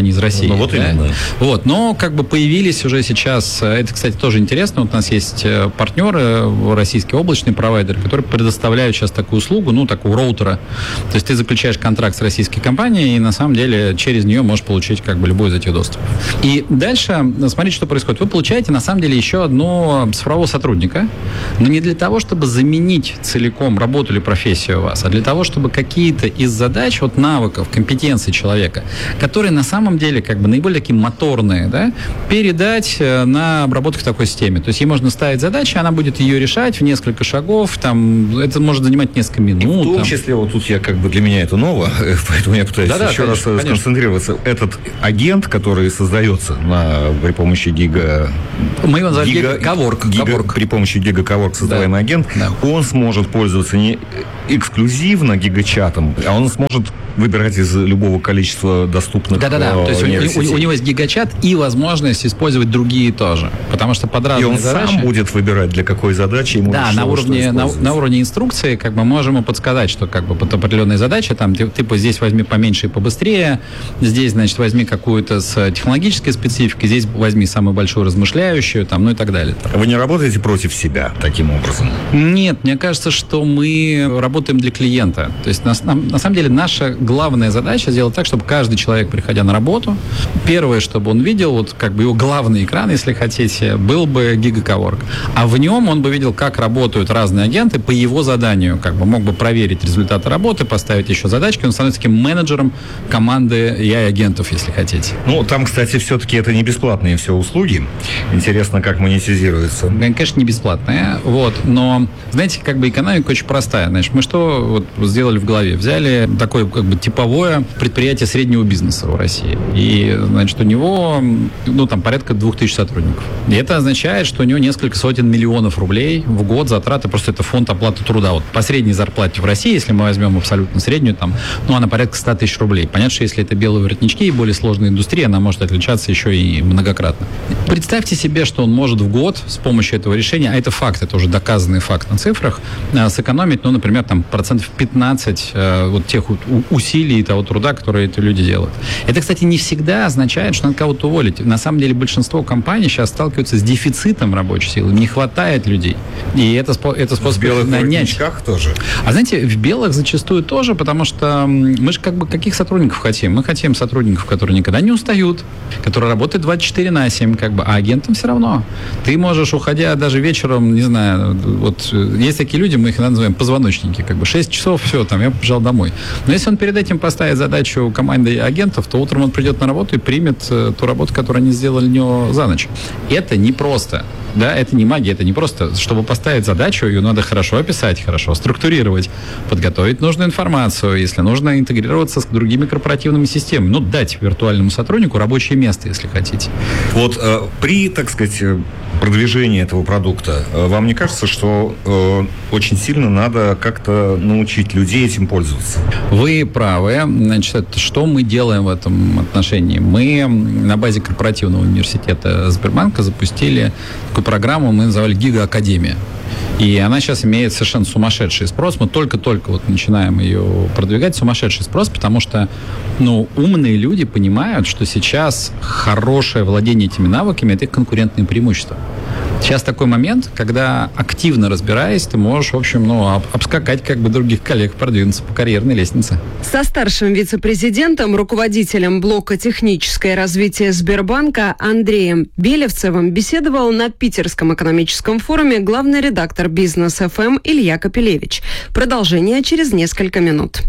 компании из России. Ну, вот да? именно. Вот, но как бы появились уже сейчас, это, кстати, тоже интересно, вот у нас есть партнеры, российские облачные провайдеры, которые предоставляют сейчас такую услугу, ну, такого роутера. То есть ты заключаешь контракт с российской компанией, и на самом деле через нее можешь получить как бы любой из этих доступов. И дальше, смотрите, что происходит. Вы получаете, на самом деле, еще одного цифрового сотрудника, но не для того, чтобы заменить целиком работу или профессию у вас, а для того, чтобы какие-то из задач, вот навыков, компетенций человека, которые на самом деле как бы наиболее такие моторные, да, передать на обработку в такой системе. То есть ей можно ставить задачи, она будет ее решать в несколько шагов, там, это может занимать несколько минут. И в том там. числе, вот тут я как бы для меня это ново, поэтому я пытаюсь Да-да, еще конечно, раз конечно. сконцентрироваться. Этот агент, который создается на, при помощи гига... Мы его называем гига-коворк. Гига, при помощи гига-коворк создаваемый да. агент, да. он сможет пользоваться не эксклюзивно гигачатом, а он сможет выбирать из любого количества доступных Да-да-да, то есть у, у, у него есть гигачат и возможность использовать другие тоже, потому что под разные и он задачи... сам будет выбирать, для какой задачи ему Да, на уровне, на, на уровне инструкции как бы можем ему подсказать, что как бы под определенные задачи, там, типа, здесь возьми поменьше и побыстрее, здесь, значит, возьми какую-то с технологической спецификой, здесь возьми самую большую размышляющую, там, ну и так далее. Вы не работаете против себя таким образом? Нет, мне кажется, что мы работаем для клиента. То есть, на, на, на самом деле, наша главная задача сделать так, чтобы каждый человек, приходя на работу, первое, чтобы он видел, вот как бы его главный экран, если хотите, был бы гигаковорк. А в нем он бы видел, как работают разные агенты по его заданию. Как бы мог бы проверить результаты работы, поставить еще задачки. Он становится таким менеджером команды эй ай-агентов, если хотите. Ну, там, кстати, все-таки это не бесплатные все услуги. Интересно, как монетизируется. Конечно, не бесплатные. Вот. Но, знаете, как бы экономика очень простая. Значит, мы что вот сделали в голове? Взяли такое как бы типовое предприятие среднего бизнеса в России. И, значит, у него, ну, там, порядка двух тысяч сотрудников. И это означает, что у него несколько сотен миллионов рублей в год затраты, просто это фонд оплаты труда. Вот по средней зарплате в России, если мы возьмем абсолютно среднюю, там, ну, она порядка ста тысяч рублей. Понятно, что если это белые воротнички и более сложная индустрия, она может отличаться еще и многократно. Представьте себе, что он может в год с помощью этого решения, а это факт, это уже доказанный факт на цифрах, сэкономить, ну, например, там, процентов пятнадцать вот тех усилий и того труда, которые эти люди делают. Это, кстати, не всегда означает, что надо кого-то уволить. На самом деле большинство компаний сейчас сталкиваются с дефицитом рабочей силы, не хватает людей. И это, это способ в белых нанять. тоже. А знаете, в белых зачастую тоже, потому что мы же как бы каких сотрудников хотим? Мы хотим сотрудников, которые никогда не устают, которые работают двадцать четыре на семь, как бы, а агентам все равно. Ты можешь, уходя даже вечером, не знаю, вот есть такие люди, мы их называем позвоночники, как бы шесть часов, все, там, я побежал домой. Но если он перед этим поставит задачу команды агентов, то утром он придет на работу и примет ту работу, которую они сделали для него за ночь. Это непросто. Да, это не магия, это не просто, чтобы поставить задачу, ее надо хорошо описать, хорошо структурировать, подготовить нужную информацию, если нужно интегрироваться с другими корпоративными системами, ну, дать виртуальному сотруднику рабочее место, если хотите. Вот э, при, так сказать, продвижении этого продукта, э, вам не кажется, что э, очень сильно надо как-то научить людей этим пользоваться? Вы правы. Значит, что мы делаем в этом отношении? Мы на базе корпоративного университета Сбербанка запустили такую программу, мы называли «Гига-академия». И она сейчас имеет совершенно сумасшедший спрос. Мы только-только вот начинаем ее продвигать. Сумасшедший спрос, потому что, ну, умные люди понимают, что сейчас хорошее владение этими навыками – это их конкурентное преимущество. Сейчас такой момент, когда, активно разбираясь, ты можешь, в общем, ну, об, обскакать как бы других коллег, продвинуться по карьерной лестнице. Со старшим вице-президентом, руководителем блока «Техническое развитие Сбербанка» Андреем Белевцевым беседовал на Питерском экономическом форуме главный редактор «Бизнес эф эм» Илья Капелевич. Продолжение через несколько минут.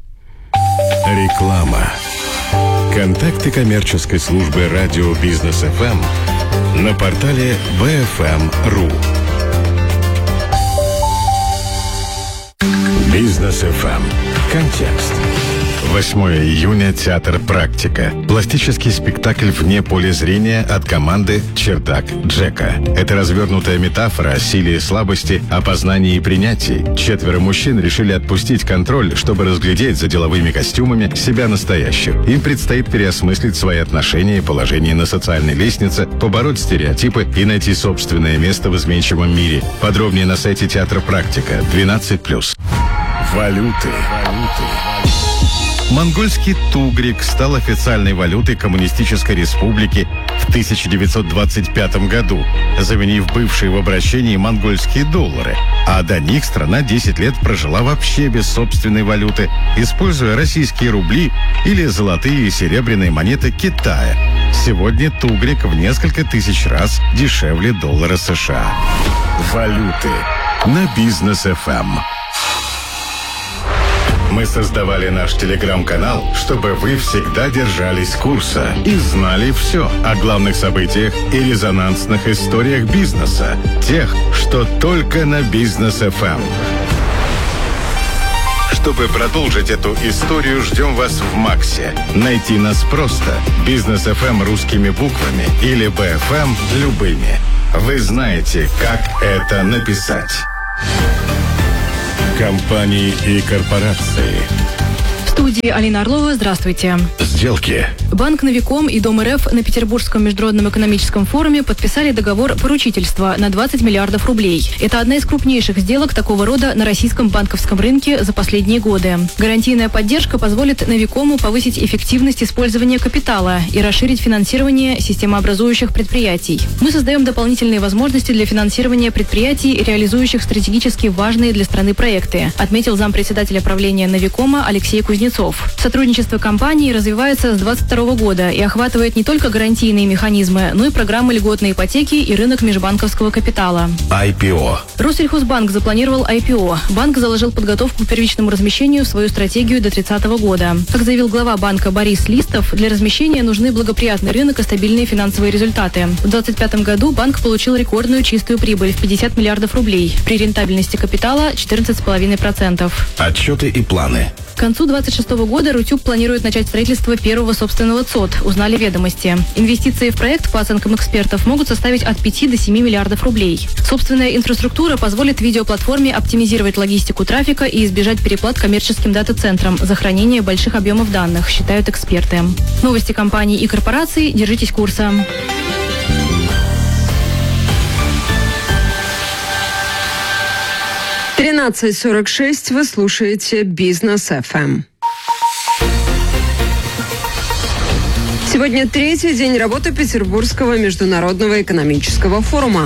Реклама. Контакты коммерческой службы радио «Бизнес эф эм» на портале би эф эм точка ру. Бизнес эф эм. Контекст. восьмое июня. Театр «Практика». Пластический спектакль вне поля зрения от команды «Чердак Джека». Это развернутая метафора о силе и слабости, опознании и принятии. Четверо мужчин решили отпустить контроль, чтобы разглядеть за деловыми костюмами себя настоящих. Им предстоит переосмыслить свои отношения и положение на социальной лестнице, побороть стереотипы и найти собственное место в изменчивом мире. Подробнее на сайте театра «Практика». двенадцать плюс. Валюты. Валюты. Монгольский тугрик стал официальной валютой Коммунистической Республики в тысяча девятьсот двадцать пятом году, заменив бывшие в обращении монгольские доллары. А до них страна десять лет прожила вообще без собственной валюты, используя российские рубли или золотые и серебряные монеты Китая. Сегодня тугрик в несколько тысяч раз дешевле доллара США. Валюты на Бизнес эф эм. Мы создавали наш телеграм-канал, чтобы вы всегда держались курса и знали все о главных событиях и резонансных историях бизнеса, тех, что только на Бизнес эф эм. Чтобы продолжить эту историю, ждем вас в Максе. Найти нас просто. Бизнес эф эм русскими буквами или би эф эм любыми. Вы знаете, как это написать. Компании и корпорации. В студии Алина Орлова. Здравствуйте. Сделки. Банк Новиком и Дом РФ на Петербургском международном экономическом форуме подписали договор поручительства на двадцать миллиардов рублей. Это одна из крупнейших сделок такого рода на российском банковском рынке за последние годы. Гарантийная поддержка позволит Новикому повысить эффективность использования капитала и расширить финансирование системообразующих предприятий. Мы создаем дополнительные возможности для финансирования предприятий, реализующих стратегически важные для страны проекты, отметил зампредседателя правления Новикома Алексей Кузнецов. Сотрудничество компании развивается с двадцать второго года и охватывает не только гарантийные механизмы, но и программы льготной ипотеки и рынок межбанковского капитала. ай пи о. Россельхозбанк запланировал ай пи о. Банк заложил подготовку к первичному размещению в свою стратегию до тридцатого года. Как заявил глава банка Борис Листов, для размещения нужны благоприятный рынок и стабильные финансовые результаты. В двадцать пятом году банк получил рекордную чистую прибыль в пятьдесят миллиардов рублей. При рентабельности капитала четырнадцать целых пять десятых процента. Отчеты и планы. К концу двадцать шестого года Рутюб планирует начать строительство первого собственного ЦОД, узнали ведомости. Инвестиции в проект, по оценкам экспертов, могут составить от пяти до семи миллиардов рублей. Собственная инфраструктура позволит видеоплатформе оптимизировать логистику трафика и избежать переплат коммерческим дата-центрам за хранение больших объемов данных, считают эксперты. Новости компаний и корпораций. Держитесь курса. тринадцать сорок шесть. Вы слушаете Бизнес эф эм. Сегодня третий день работы Петербургского международного экономического форума.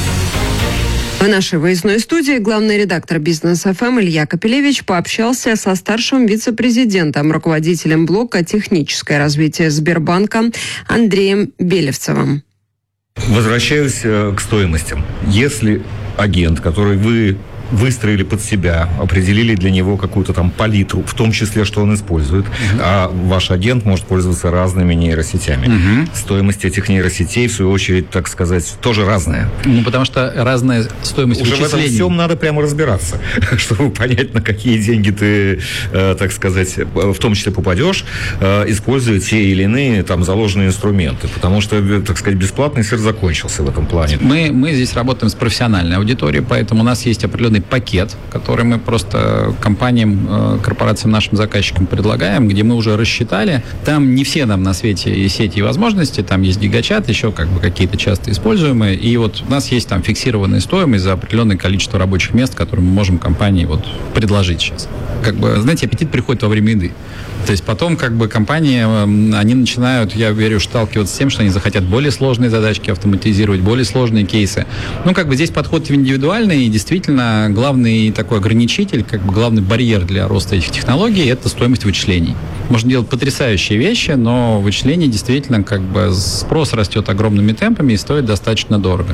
В нашей выездной студии главный редактор Бизнес эф эм Илья Капелевич пообщался со старшим вице-президентом, руководителем блока «Техническое развитие Сбербанка» Андреем Белевцевым. Возвращаюсь к стоимостям. Если агент, который вы выстроили под себя, определили для него какую-то там палитру, в том числе, что он использует, uh-huh. а ваш агент может пользоваться разными нейросетями. Uh-huh. Стоимость этих нейросетей, в свою очередь, так сказать, тоже разная. Ну, потому что разная стоимость уже вычислений. В этом всем надо прямо разбираться, чтобы понять, на какие деньги ты, э, так сказать, в том числе попадешь, э, используя те или иные там заложенные инструменты. Потому что, так сказать, бесплатный сыр закончился в этом плане. Мы, мы здесь работаем с профессиональной аудиторией, поэтому у нас есть определенный пакет, который мы просто компаниям, корпорациям, нашим заказчикам предлагаем, где мы уже рассчитали. Там не все нам на свете есть сети и возможности, там есть гигачат, еще как бы какие-то часто используемые, и вот у нас есть там фиксированная стоимость за определенное количество рабочих мест, которые мы можем компании вот предложить сейчас. Как бы, знаете, аппетит приходит во время еды. То есть потом как бы компании, они начинают, я верю, сталкиваться с тем, что они захотят более сложные задачки автоматизировать, более сложные кейсы. Ну, как бы здесь подход индивидуальный, и действительно главный такой ограничитель, как бы главный барьер для роста этих технологий – это стоимость вычислений. Можно делать потрясающие вещи, но вычисления действительно как бы спрос растет огромными темпами и стоит достаточно дорого.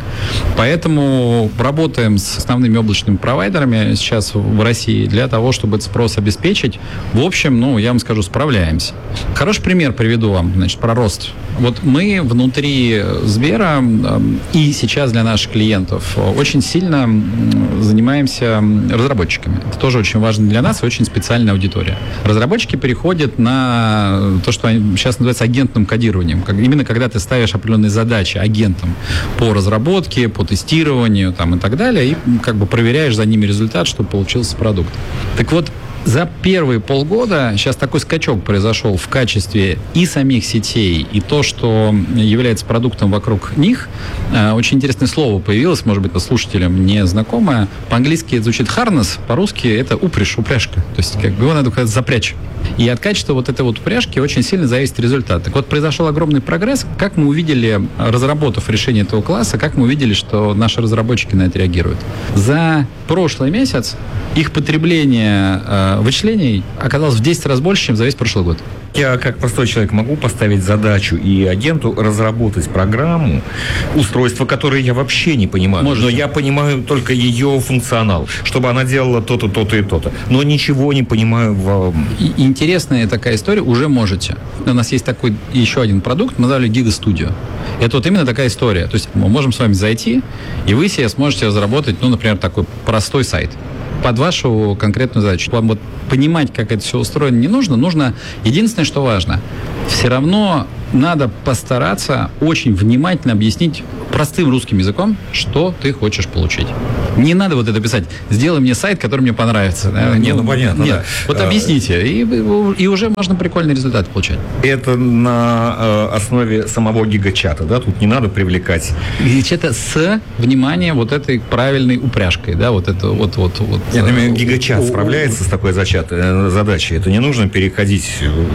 Поэтому работаем с основными облачными провайдерами сейчас в России для того, чтобы этот спрос обеспечить. В общем, ну, я вам скажу, справляемся. Хороший пример приведу вам, значит, про рост. Вот мы внутри Сбера и сейчас для наших клиентов очень сильно занимаемся разработчиками. Это тоже очень важно для нас и очень специальная аудитория. Разработчики переходят на то, что сейчас называется агентным кодированием. Как, именно когда ты ставишь определенные задачи агентам по разработке, по тестированию там, и так далее, и как бы проверяешь за ними результат, чтобы получился продукт. Так вот, За первые полгода сейчас такой скачок произошел в качестве и самих сетей, и то, что является продуктом вокруг них. Очень интересное слово появилось, может быть, слушателям не знакомое. По-английски это звучит harness, по-русски это упряжь, упряжка. То есть как бы его надо куда-то запрячь. И от качества вот этой вот упряжки очень сильно зависит результат. Так вот, произошел огромный прогресс. Как мы увидели, разработав решение этого класса, как мы увидели, что наши разработчики на это реагируют. За прошлый месяц их потребление э, вычислений оказалось в десять раз больше, чем за весь прошлый год. Я, как простой человек, могу поставить задачу и агенту разработать программу, устройство, которое я вообще не понимаю. Можете. Но я понимаю только ее функционал, чтобы она делала то-то, то-то и то-то. Но ничего не понимаю в... И, интересная такая история, уже можете. У нас есть такой еще один продукт, мы назвали Giga Studio. Это вот именно такая история. То есть мы можем с вами зайти, и вы себе сможете разработать, ну, например, такой простой сайт под вашу конкретную задачу. Вам вот понимать, как это все устроено, не нужно. Нужно, единственное, что важно, все равно надо постараться очень внимательно объяснить простым русским языком, что ты хочешь получить. Не надо вот это писать, сделай мне сайт, который мне понравится. Ну, не, ну, понятно, нет. Да. Вот объясните, и, и уже можно прикольный результат получать. Это на э, основе самого гигачата, да? Тут не надо привлекать. Гигачата с, внимание, вот этой правильной упряжкой, да, вот это вот... вот, вот Я думаю, гигачат справляется с такой зачатой задачей. Это не нужно переходить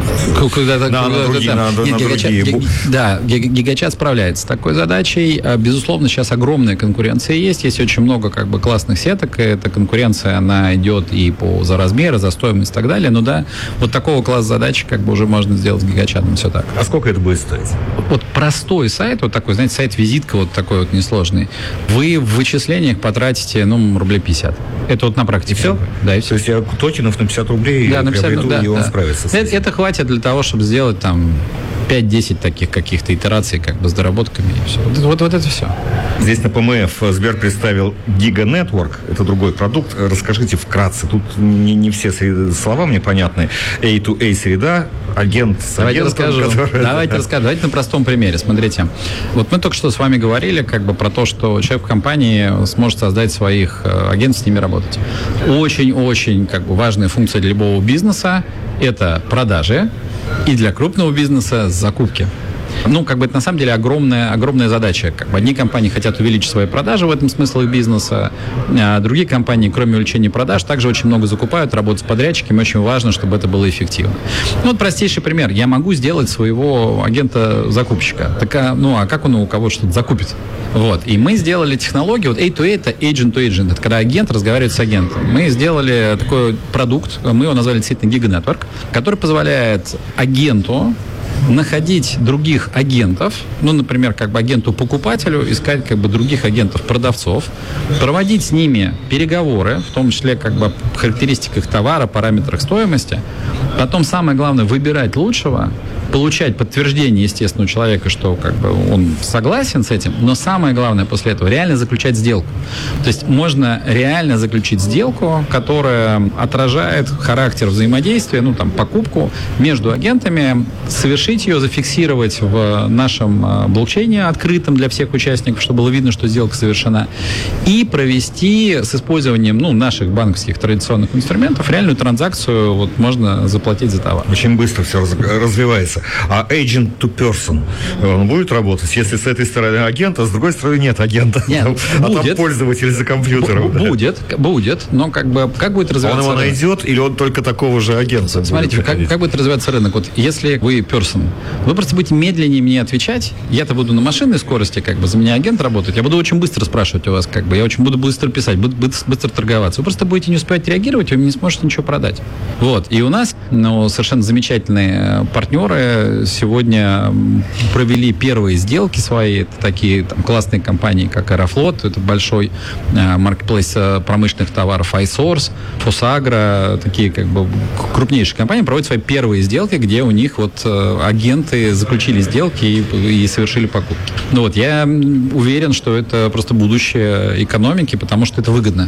когда, на, на другие, на, на Нет, другие... Гигачат, да, гигачат справляется с такой задачей. Безусловно, сейчас огромная конкуренция есть. Есть очень много как бы классных сеток. Эта конкуренция, она идет и по за размеры, за стоимость и так далее. Но да, вот такого класса задачи как бы уже можно сделать с гигачатом. Все так. А сколько это будет стоить? Вот простой сайт, вот такой, знаете, сайт-визитка вот такой вот несложный, вы в вычислениях потратите, ну, рублей пятьдесят. Это вот на практике. И все? Да, и все. То есть я токенов на пятьдесят рублей да, на пятьдесят, приобрету, да, и он да. справится с это, этим. Это хватит для того, чтобы сделать там пять-десять таких каких-то итераций как бы с доработками и все. Вот, вот, вот это все. Здесь на ПМФ Сбер представил Giga Network. Это другой продукт. Расскажите вкратце. Тут не, не все слова мне понятны. эй ту эй среда, агент с Давайте агентом, расскажу. который... Давайте расскажу. Давайте на простом примере. Смотрите. Вот мы только что с вами говорили как бы про то, что человек в компании сможет создать своих агентов, с ними работать. Очень-очень как бы важная функция для любого бизнеса – это продажи. И для крупного бизнеса закупки. Ну, как бы это на самом деле огромная, огромная задача. Как бы одни компании хотят увеличить свои продажи, в этом смысл их бизнеса, а другие компании, кроме увеличения продаж, также очень много закупают, работают с подрядчиками, очень важно, чтобы это было эффективно. Ну, вот простейший пример. Я могу сделать своего агента-закупщика. Так, а, ну, а как он у кого что-то закупит? Вот. И мы сделали технологию, вот эй ту эй это agent to agent, это когда агент разговаривает с агентом. Мы сделали такой продукт, мы его назвали действительно Giga Network, который позволяет агенту находить других агентов, ну, например, как бы агенту-покупателю, искать как бы других агентов-продавцов, проводить с ними переговоры, в том числе как бы о характеристиках товара, параметрах стоимости, потом самое главное выбирать лучшего, получать подтверждение, естественно, у человека, что как бы он согласен с этим, но самое главное после этого реально заключать сделку. То есть можно реально заключить сделку, которая отражает характер взаимодействия, ну, там, покупку между агентами, совершить ее, зафиксировать в нашем блокчейне открытом для всех участников, чтобы было видно, что сделка совершена, и провести с использованием, ну, наших банковских традиционных инструментов реальную транзакцию, вот можно заплатить за товар. Очень быстро все развивается. А agent to person, он будет работать, если с этой стороны агент, а с другой стороны нет агента? Нет, а будет. там пользователь за компьютером. Б- будет, будет, но как бы как будет развиваться Он его рынок? найдет, или он только такого же агента? Смотрите, как, как будет развиваться рынок. Вот если вы person, вы просто будете медленнее мне отвечать, я-то буду на машинной скорости, как бы за меня агент работает, я буду очень быстро спрашивать у вас, как бы, я очень буду быстро писать, буду быстро, быстро торговаться. Вы просто будете не успевать реагировать, вы не сможете ничего продать. Вот. И у нас, ну, совершенно замечательные партнеры сегодня провели первые сделки свои. Это такие там классные компании, как Аэрофлот, это большой э, маркетплейс промышленных товаров iSource, Фосагро, такие как бы крупнейшие компании проводят свои первые сделки, где у них вот э, агенты заключили сделки и, и совершили покупки. Ну вот, я уверен, что это просто будущее экономики, потому что это выгодно.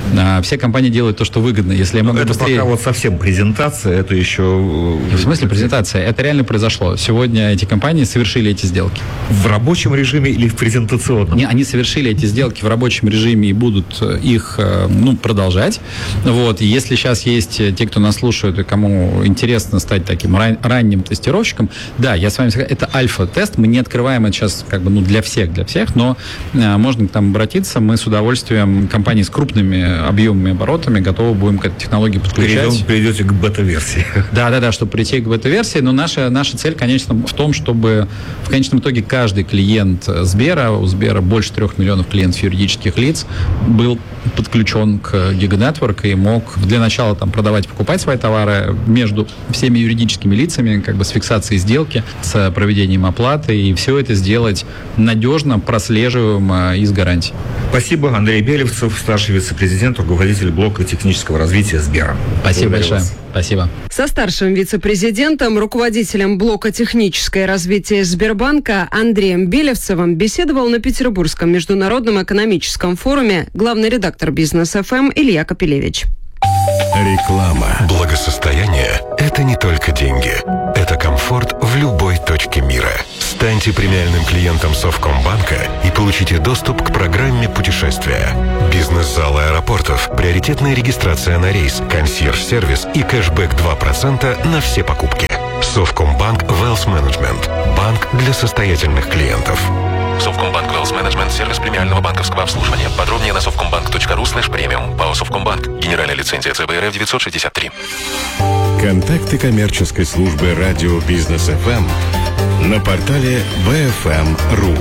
А, все компании делают то, что выгодно. Если я могу это быстрее... пока вот совсем презентация, это еще... В смысле презентация? Это реально произошло. Сегодня эти компании совершили эти сделки. В рабочем режиме или в презентационном? Не, они совершили эти сделки в рабочем режиме и будут их, ну, продолжать. Вот. И если сейчас есть те, кто нас слушает и кому интересно стать таким ран- ранним тестировщиком, да, я с вами согласен, это альфа-тест. Мы не открываем это сейчас как бы, ну, для всех, для всех, но э, можно к нам обратиться. Мы с удовольствием, компании с крупными объемами, оборотами, готовы будем к этой технологии подключать. Перейдем, перейдете к бета-версии. Да, да, да, чтобы прийти к бета-версии. Но наша, наша цель, конечно, в том, чтобы в конечном итоге каждый клиент Сбера, у Сбера больше трех миллионов клиентов юридических лиц, был подключен к GigaNetwork и мог для начала там продавать, покупать свои товары между всеми юридическими лицами, как бы с фиксацией сделки, с проведением оплаты, и все это сделать надежно, прослеживаемо и с гарантией. Спасибо. Андрей Белевцев, старший вице-президент, руководитель блока технического развития Сбера. Спасибо большое. Вас. Спасибо. Со старшим вице-президентом, руководителем блока техническое развитие Сбербанка Андреем Белевцевым беседовал на Петербургском международном экономическом форуме главный редактор Бизнес эф эм Илья Капелевич. Реклама. Благосостояние – это не только деньги. Это комфорт в любой точке мира. Станьте премиальным клиентом Совкомбанка и получите доступ к программе путешествия. Бизнес-залы аэропортов, приоритетная регистрация на рейс, консьерж-сервис и кэшбэк два процента на все покупки. Совкомбанк Wealth Management. Банк для состоятельных клиентов. Совкомбанк Wealth Management – сервис премиального банковского обслуживания. Подробнее на совкомбанк точка ру слэш премиум. ПАО Совкомбанк. Генеральная лицензия цэ бэ эр эф девятьсот шестьдесят три. Контакты коммерческой службы радио Бизнес эф эм на портале би эф эм точка ру.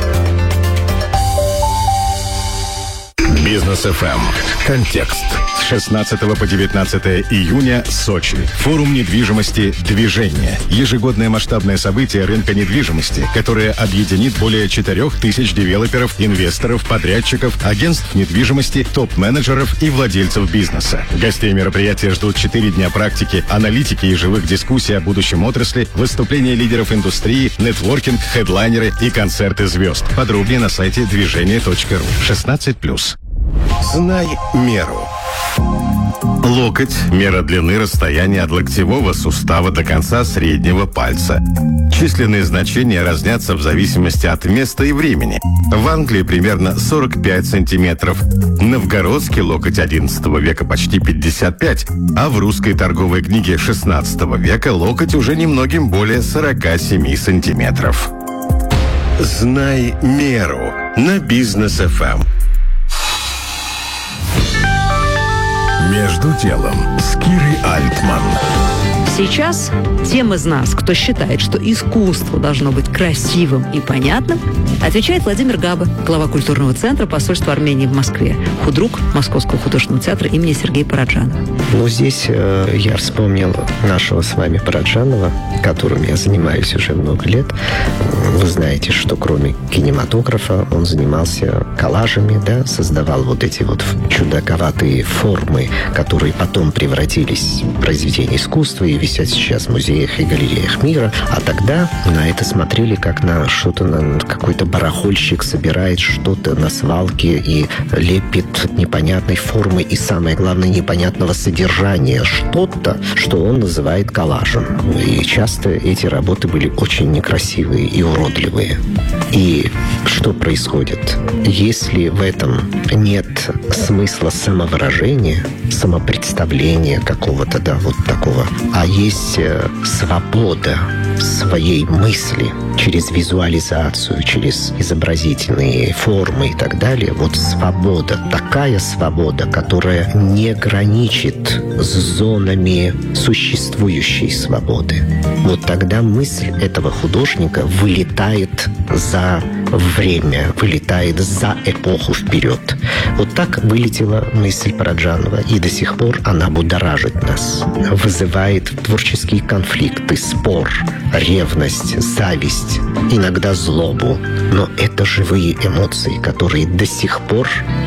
Бизнес эф эм. Контекст. С шестнадцатого по девятнадцатое июня Сочи. Форум недвижимости «Движение». Ежегодное масштабное событие рынка недвижимости, которое объединит более четырех тысяч девелоперов, инвесторов, подрядчиков, агентств недвижимости, топ-менеджеров и владельцев бизнеса. Гостей мероприятия ждут четыре дня практики, аналитики и живых дискуссий о будущем отрасли, выступления лидеров индустрии, нетворкинг, хедлайнеры и концерты звезд. Подробнее на сайте движение точка ру. шестнадцать плюс. Знай меру. Локоть – мера длины расстояния от локтевого сустава до конца среднего пальца. Численные значения разнятся в зависимости от места и времени. В Англии примерно сорок пять сантиметров. Новгородский локоть одиннадцатого века почти пятьдесят пять, а в русской торговой книге шестнадцатого века локоть уже немногим более сорок семь сантиметров. Знай меру на Бизнес эф эм. Между делом с Кирой Альтман. Сейчас тем из нас, кто считает, что искусство должно быть красивым и понятным, отвечает Владимир Габа, глава культурного центра посольства Армении в Москве, худрук Московского художественного театра имени Сергея Параджанова. Ну, здесь э, я вспомнил нашего с вами Параджанова, которым я занимаюсь уже много лет. Вы знаете, что кроме кинематографа он занимался коллажами, да, создавал вот эти вот чудаковатые формы, которые потом превратились в произведения искусства и висят сейчас в музеях и галереях мира. А тогда на это смотрели как на что-то, на какой-то барахольщик собирает что-то на свалке и лепит непонятной формы и, самое главное, непонятного содержания что-то, что он называет коллажем. И часто эти работы были очень некрасивые и уродливые. И что происходит? Если в этом нет смысла самовыражения, самопредставления какого-то, да, вот такого, а есть свобода своей мысли через визуализацию, через изобразительные формы и так далее. Вот свобода, такая свобода, которая не граничит с зонами существующей свободы. Вот тогда мысль этого художника вылетает за время, вылетает за эпоху вперед. Вот так вылетела мысль Параджанова, и до сих пор она будоражит нас, вызывает творческие конфликты, спор, ревность, зависть, иногда злобу. Но это живые эмоции, которые до сих пор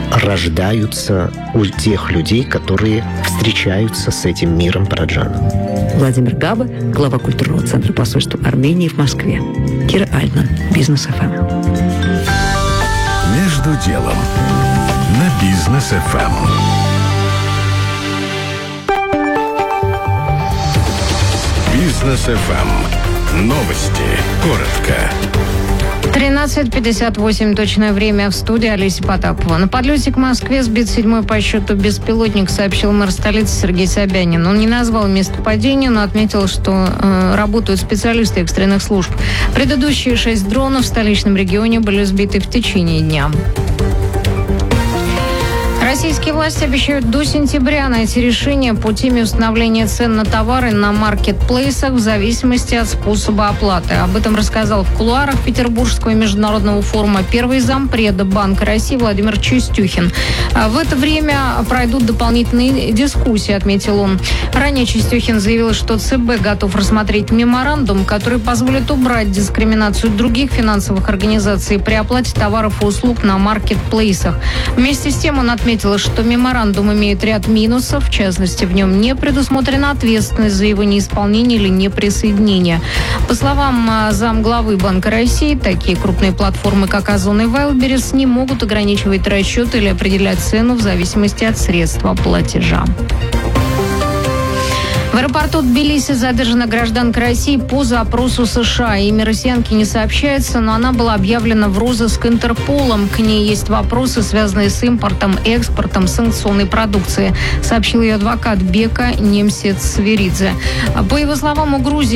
рождаются у тех людей, которые встречаются с этим миром Параджанова. Владимир Габа, глава культурного центра посольства Армении в Москве. Кира Альтман, Бизнес эф эм. Между делом на Бизнес эф эм. Бизнес эф эм. Новости. Коротко. тринадцать пятьдесят восемь точное время, в студии Олеся Потапова. На подлете к Москве сбит седьмой по счету беспилотник, сообщил мэр столицы Сергей Собянин. Он не назвал место падения, но отметил, что э, работают специалисты экстренных служб. Предыдущие шесть дронов в столичном регионе были сбиты в течение дня. Российские власти обещают до сентября найти решение по теме установления цен на товары на маркетплейсах в зависимости от способа оплаты. Об этом рассказал в кулуарах Петербургского международного форума первый зампреда Банка России Владимир Чистюхин. В это время пройдут дополнительные дискуссии, отметил он. Ранее Чистюхин заявил, что ЦБ готов рассмотреть меморандум, который позволит убрать дискриминацию других финансовых организаций при оплате товаров и услуг на маркетплейсах. Вместе с тем он отметил, что меморандум имеет ряд минусов. В частности, в нем не предусмотрена ответственность за его неисполнение или неприсоединение. По словам замглавы Банка России, такие крупные платформы, как Озон и Вайлдберрис, не могут ограничивать расчет или определять цену в зависимости от средства платежа. В аэропорту Тбилиси задержана гражданка России по запросу США. Имя россиянки не сообщается, но она была объявлена в розыск Интерполом. К ней есть вопросы, связанные с импортом, экспортом санкционной продукции, сообщил ее адвокат Бека Немсец Сверидзе. По его словам, у Грузии